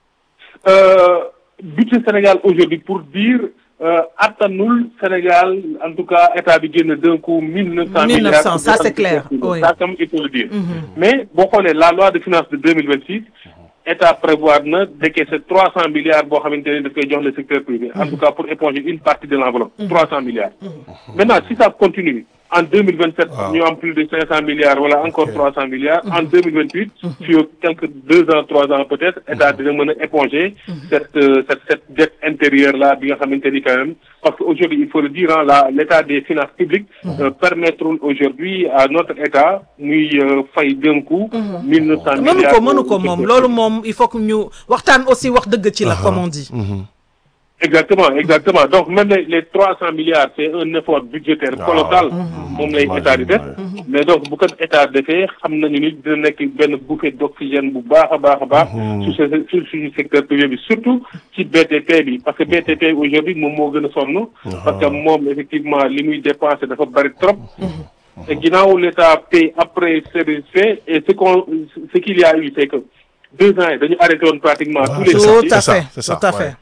budget Sénégal aujourd'hui pour dire. Euh, attanul Sénégal en tout cas état bi génn d'un coup mille neuf cents mille neuf cents milliards ça c'est clair oui. Ça comme il faut le dire mm-hmm. mais boo xoolee la loi de finances de deux mille vingt six état prévoir na décaisser trois cents milliards boo xamante ne daf koy jox le secteur privé en tout cas pour éponger une partie de l'enveloppe trois cents milliards maintenant si ça continue en deux mille vingt sept ñu am plus de cinq cents milliards wala encore trois cents milliards en deux mille vingt huit fii quelques deux ans trois ans peut-être état dina mën a éponger cette cette cette dette intérieure là bi nga xamante ni quand même parce que aujourd'hui il faut le dire hein, la l'état des finances publiques euh, permettront aujourd'hui à notre état muy fay d'un coup mille neuf cents milliards mënu ko mënu ko moom loolu moom il faut que ñu waxtaan aussi wax dëgg ci la comme on dit. Exactement, exactement. Donc même les, les trois cents milliards, c'est un effort budgétaire colossal moom lay état di def mais donc bu ko état defee xam nañu ni dina nekk benn bouffée d'oxygène bu baax a baax a baax sur sur suñu secteur privé bi surtout ci B T P bi parce que B T P aujourd'hui moom moo gën a sonn parce que moom effectivement li muy dépenser dafa bari trop et ginnaaw l'état paye après service fait et ce qu'on ce qu'il y a eu c'est que deux ans yi dañu arrêté woon pratiquement tous les tout à fait tout à fait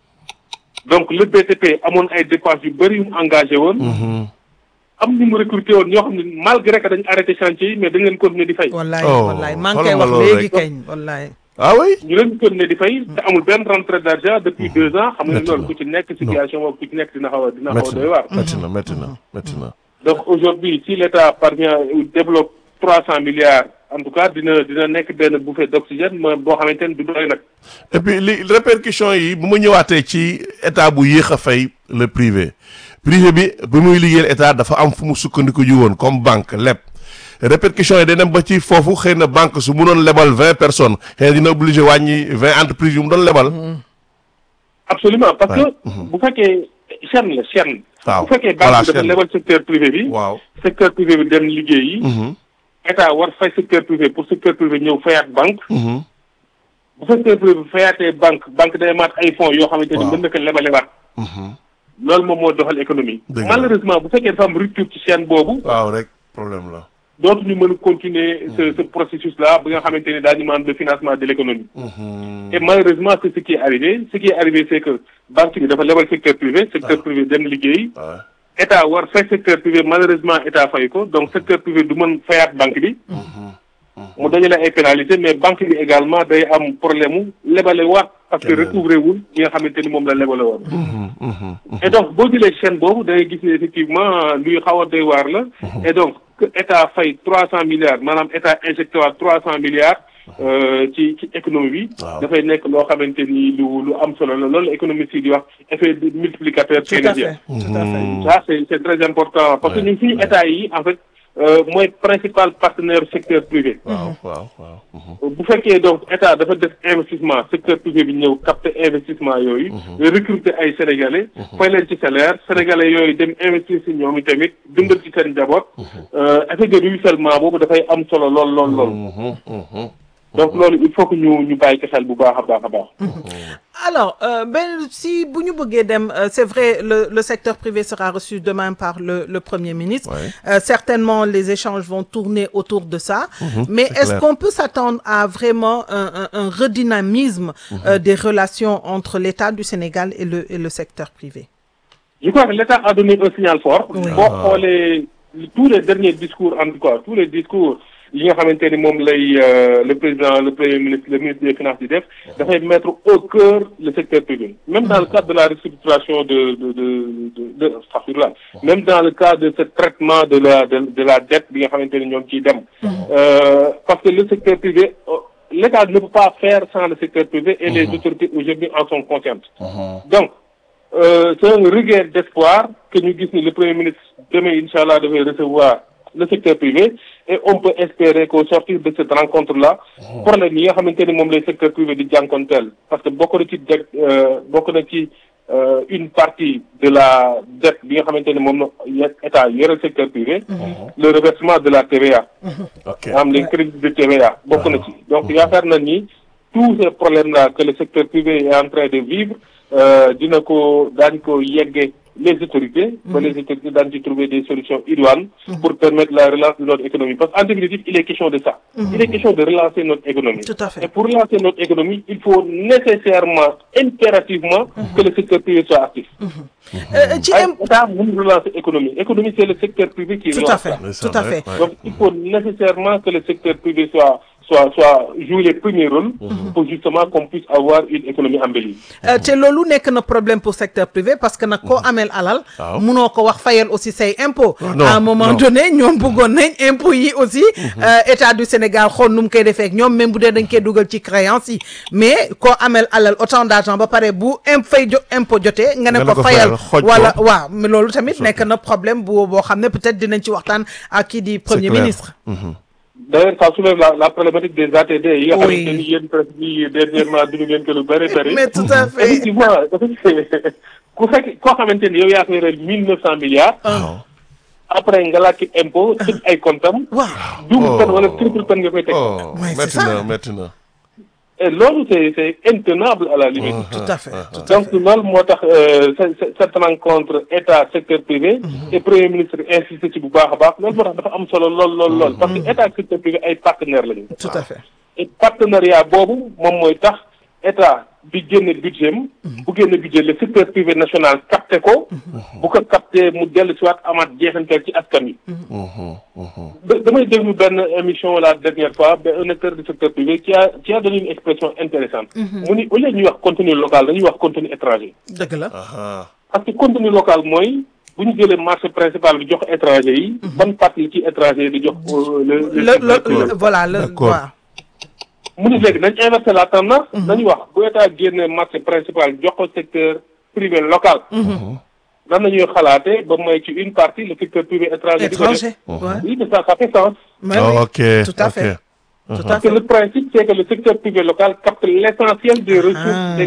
donc le B T P amoon ay dépenses yu bëri yu mu engagé woon. am ni mu recruté woon ñoo xam ne malgré que dañu arrêté chantier yi mais dañ leen continuer di fay. wallaay wallaay maa ngi koy wax léegi kañ wallaay. ah oui. ñu leen continuer di fay te amul benn rentrée d'argent depuis deux ans. xam nga loolu ku ci nekk situation boobu ku ci nekk dina xaw a dina xaw a doy waar. métti na métti na métti na. donc aujourd'hui si l'État parvient développe trois cents milliards. en tout cas dina dina nekk benn bouffée d'oxygène ma boo xamante ne du doy nag. et puis li répercussions yi bu ma ñëwaatee ci état bu yéex a fay le privé privé bi bi muy liggéeyal état dafa am fu mu sukkandiku ji woon comme banque leb répercussions yi day dem ba ci foofu xëy na banque su mu doon lebal vingt personnes xëy na dina obligé wàññi vingt entreprises yu mu doon lebal. absolument parce que bu fekkee chaîne la chaîne. waaw bu fekkee banque bi dafa lebal secteur privé bi. waaw secteur privé bi dem liggéeyi. état war fay secteur privé pour secteur privé ñëw fayaat banque. bu secteur privé fayaatee banque banque day maat ay fonds yoo xamante ni mën na ko lebalewaat. loolu moom moo doxal économie. malheureusement bu fekkee dafa am rupture ci chaîne boobu. waaw rek problème la. dootuñu mën a continuer ce ce processus là bi nga xamante ni daañu mën de financement de l'économie. et malheureusement c'est ce qui est arrivé ce qui est arrivé c'est que banque bi dafa lebal secteur privé secteur privé dem liggéey. état war fay secteur privé malheureusement état fay ko donc secteur privé du mën fayaat banque bi. mu dajale ay pénalité mais banque bi également day am problème mu lebale waat parce que recouvrer wul ñi nga xamante ni moom la lebale woon. et donc boo jëlee chaîne boobu da ngay gis ne effectivement luy xaw a doy waar la. et donc que état fay trois cents milliards maanaam état injecté waat trois cents milliards. ci ci économie bi. dafay nekk loo xamante ni lu lu am solo la loolu économiste yi di wax effet multiplicateur keynésien. tout à fait ça c'est c'est très important parce que ñun suñu état yi en fait mooy principal partenaire secteur privé. waaw waaw waaw. bu fekkee donc état dafa def investissement secteur privé bi ñëw capter investissement yooyu. recruter ay sénégalais. fay leen ci salaire sénégalais yooyu dem investir si ñoom tamit dundal ci seen njaboot. effet de ruissellement boobu dafay am solo lool lool lool. donc loolu il faut que ñu ñu bàyyi ci xel bu baax a baax a baax. alors euh, ben si bu ñu bëggee dem euh, c'est vrai le le secteur privé sera reçu demain par le le Premier ministre. Ouais. Euh, certainement les échanges vont tourner autour de ça. Mmh, mais est-ce clair. qu'on peut s'attendre à vraiment un un, un redynamisme mmh. euh, des relations entre l'État du Sénégal et le et le secteur privé? Je crois que l'État a donné un signal fort. Oui. Boo xoolee tous les derniers discours en tout cas tous les discours yi nga xamante ni moom lay le président le premier ministre le ministre des finances di def dafay mettre au cœur le secteur privé même dans le cadre de la restructuration de de de de de astaghfirullah même dans le cadre de ce traitement de la de de la dette bi nga xamante ni ñoom ciy dem parce que le secteur privé l'État ne peut pas faire sans le secteur privé et les autorités aujourd'hui en sont conscientes donc Euh, c'est un regain d'espoir que ñu gis ni le premier ministre demain inchallah devait recevoir le secteur privé et on peut espérer qu'au sortir de cette rencontre-là problème yi nga xamante ni moom lay secteur privé di jànkonteel parce que bokk na ci deg bokk na ci une partie de la dette bi nga xamante ni moom na état yore secteur privé le reversement de la T V A am les crédits de T V A bokk na ci donc yaakaar na ni tous ces problèmes-là que le secteur privé est en train de vivre dina ko daañ ko yegge les autorités ba les autorités daañu ci trouver des solutions idoines pour permettre la relance de notre économie parce qu'en définitive il est question de ça il est question de relancer notre économie Tout à fait. et pour relancer notre économie il faut nécessairement impérativement que le secteur privé soit actif ci ay état mënu relancer économie économie c'est le secteur privé qui tout à relance fait ça tout à fait donc il faut nécessairement que le secteur privé soit soit soit jouer les premiers rôles pour justement qu'on puisse avoir une économie embellie te loolu nekk na problème pour secteur privé parce que nag koo ameel alal munoo ko wax fayal aussi say impôt à un moment donné ñoom bëggoon nañ impôt yi aussi état du Sénégal xool nu mu koy defee ak ñoom même bu dee dañ koy dugal ci créance yi mais koo ameel alal autant d'argent ba pare bu imp fay jo impôt jotee nga ne ko fayal wala waaw mais loolu tamit nekk na problème bu boo xam ne peut-être dinañ ci waxtaan ak kii di premier ministre D'ailleurs, ça soulève la, la problématique des A T D. Il y a oui. une presse qui dernièrement dit que le barré barré. Mais tout à fait. Effectivement, ku fekk koo xamante ni yow yaa koy rel mille neuf cent milliards. Après nga laaj ci impôt tëj ay comptam. waaw double peine wala triple peine nga koy teg. métti na métti na. Et loolu c'est c'est intenable à la limite. tout à fait tout à donc loolu moo tax cette rencontre état secteur privé. et premier ministre insisté ci bu baax a baax loolu moo tax dafa am solo lool lool lool. parce que état secteur privé ay partenaires lañu. tout à fait. et partenariat boobu moom mooy tax état bi génne budget am. bu génne budget le secteur privé national capté ko. bu ko capté mu dellu si waat amaat jeexantal ci askan wi. damay déglu benn émission la dernière fois ba un acteur du secteur privé qui a qui a donné une expression intéressante mu ni au lieu ñuy wax contenu local dañuy wax contenu étranger. dëgg la. parce que contenu local mooy bu ñu jëlee marché principal bi jox étranger yi. ban partie ci étranger yi di jox. le le voilà le waaw. mu ni léegi nañ inverser la tendance. nañu wax bu état génne marché principal jox ko secteur privé local. nan la ñuy xalaatee ba may ci une partie le secteur privé étranger. étranger oui mais ça ça fait sens. Oh, ok tout à fait. ok. Tout à Parce que fait. le principe, c'est que le secteur privé local capte l'essentiel des ressources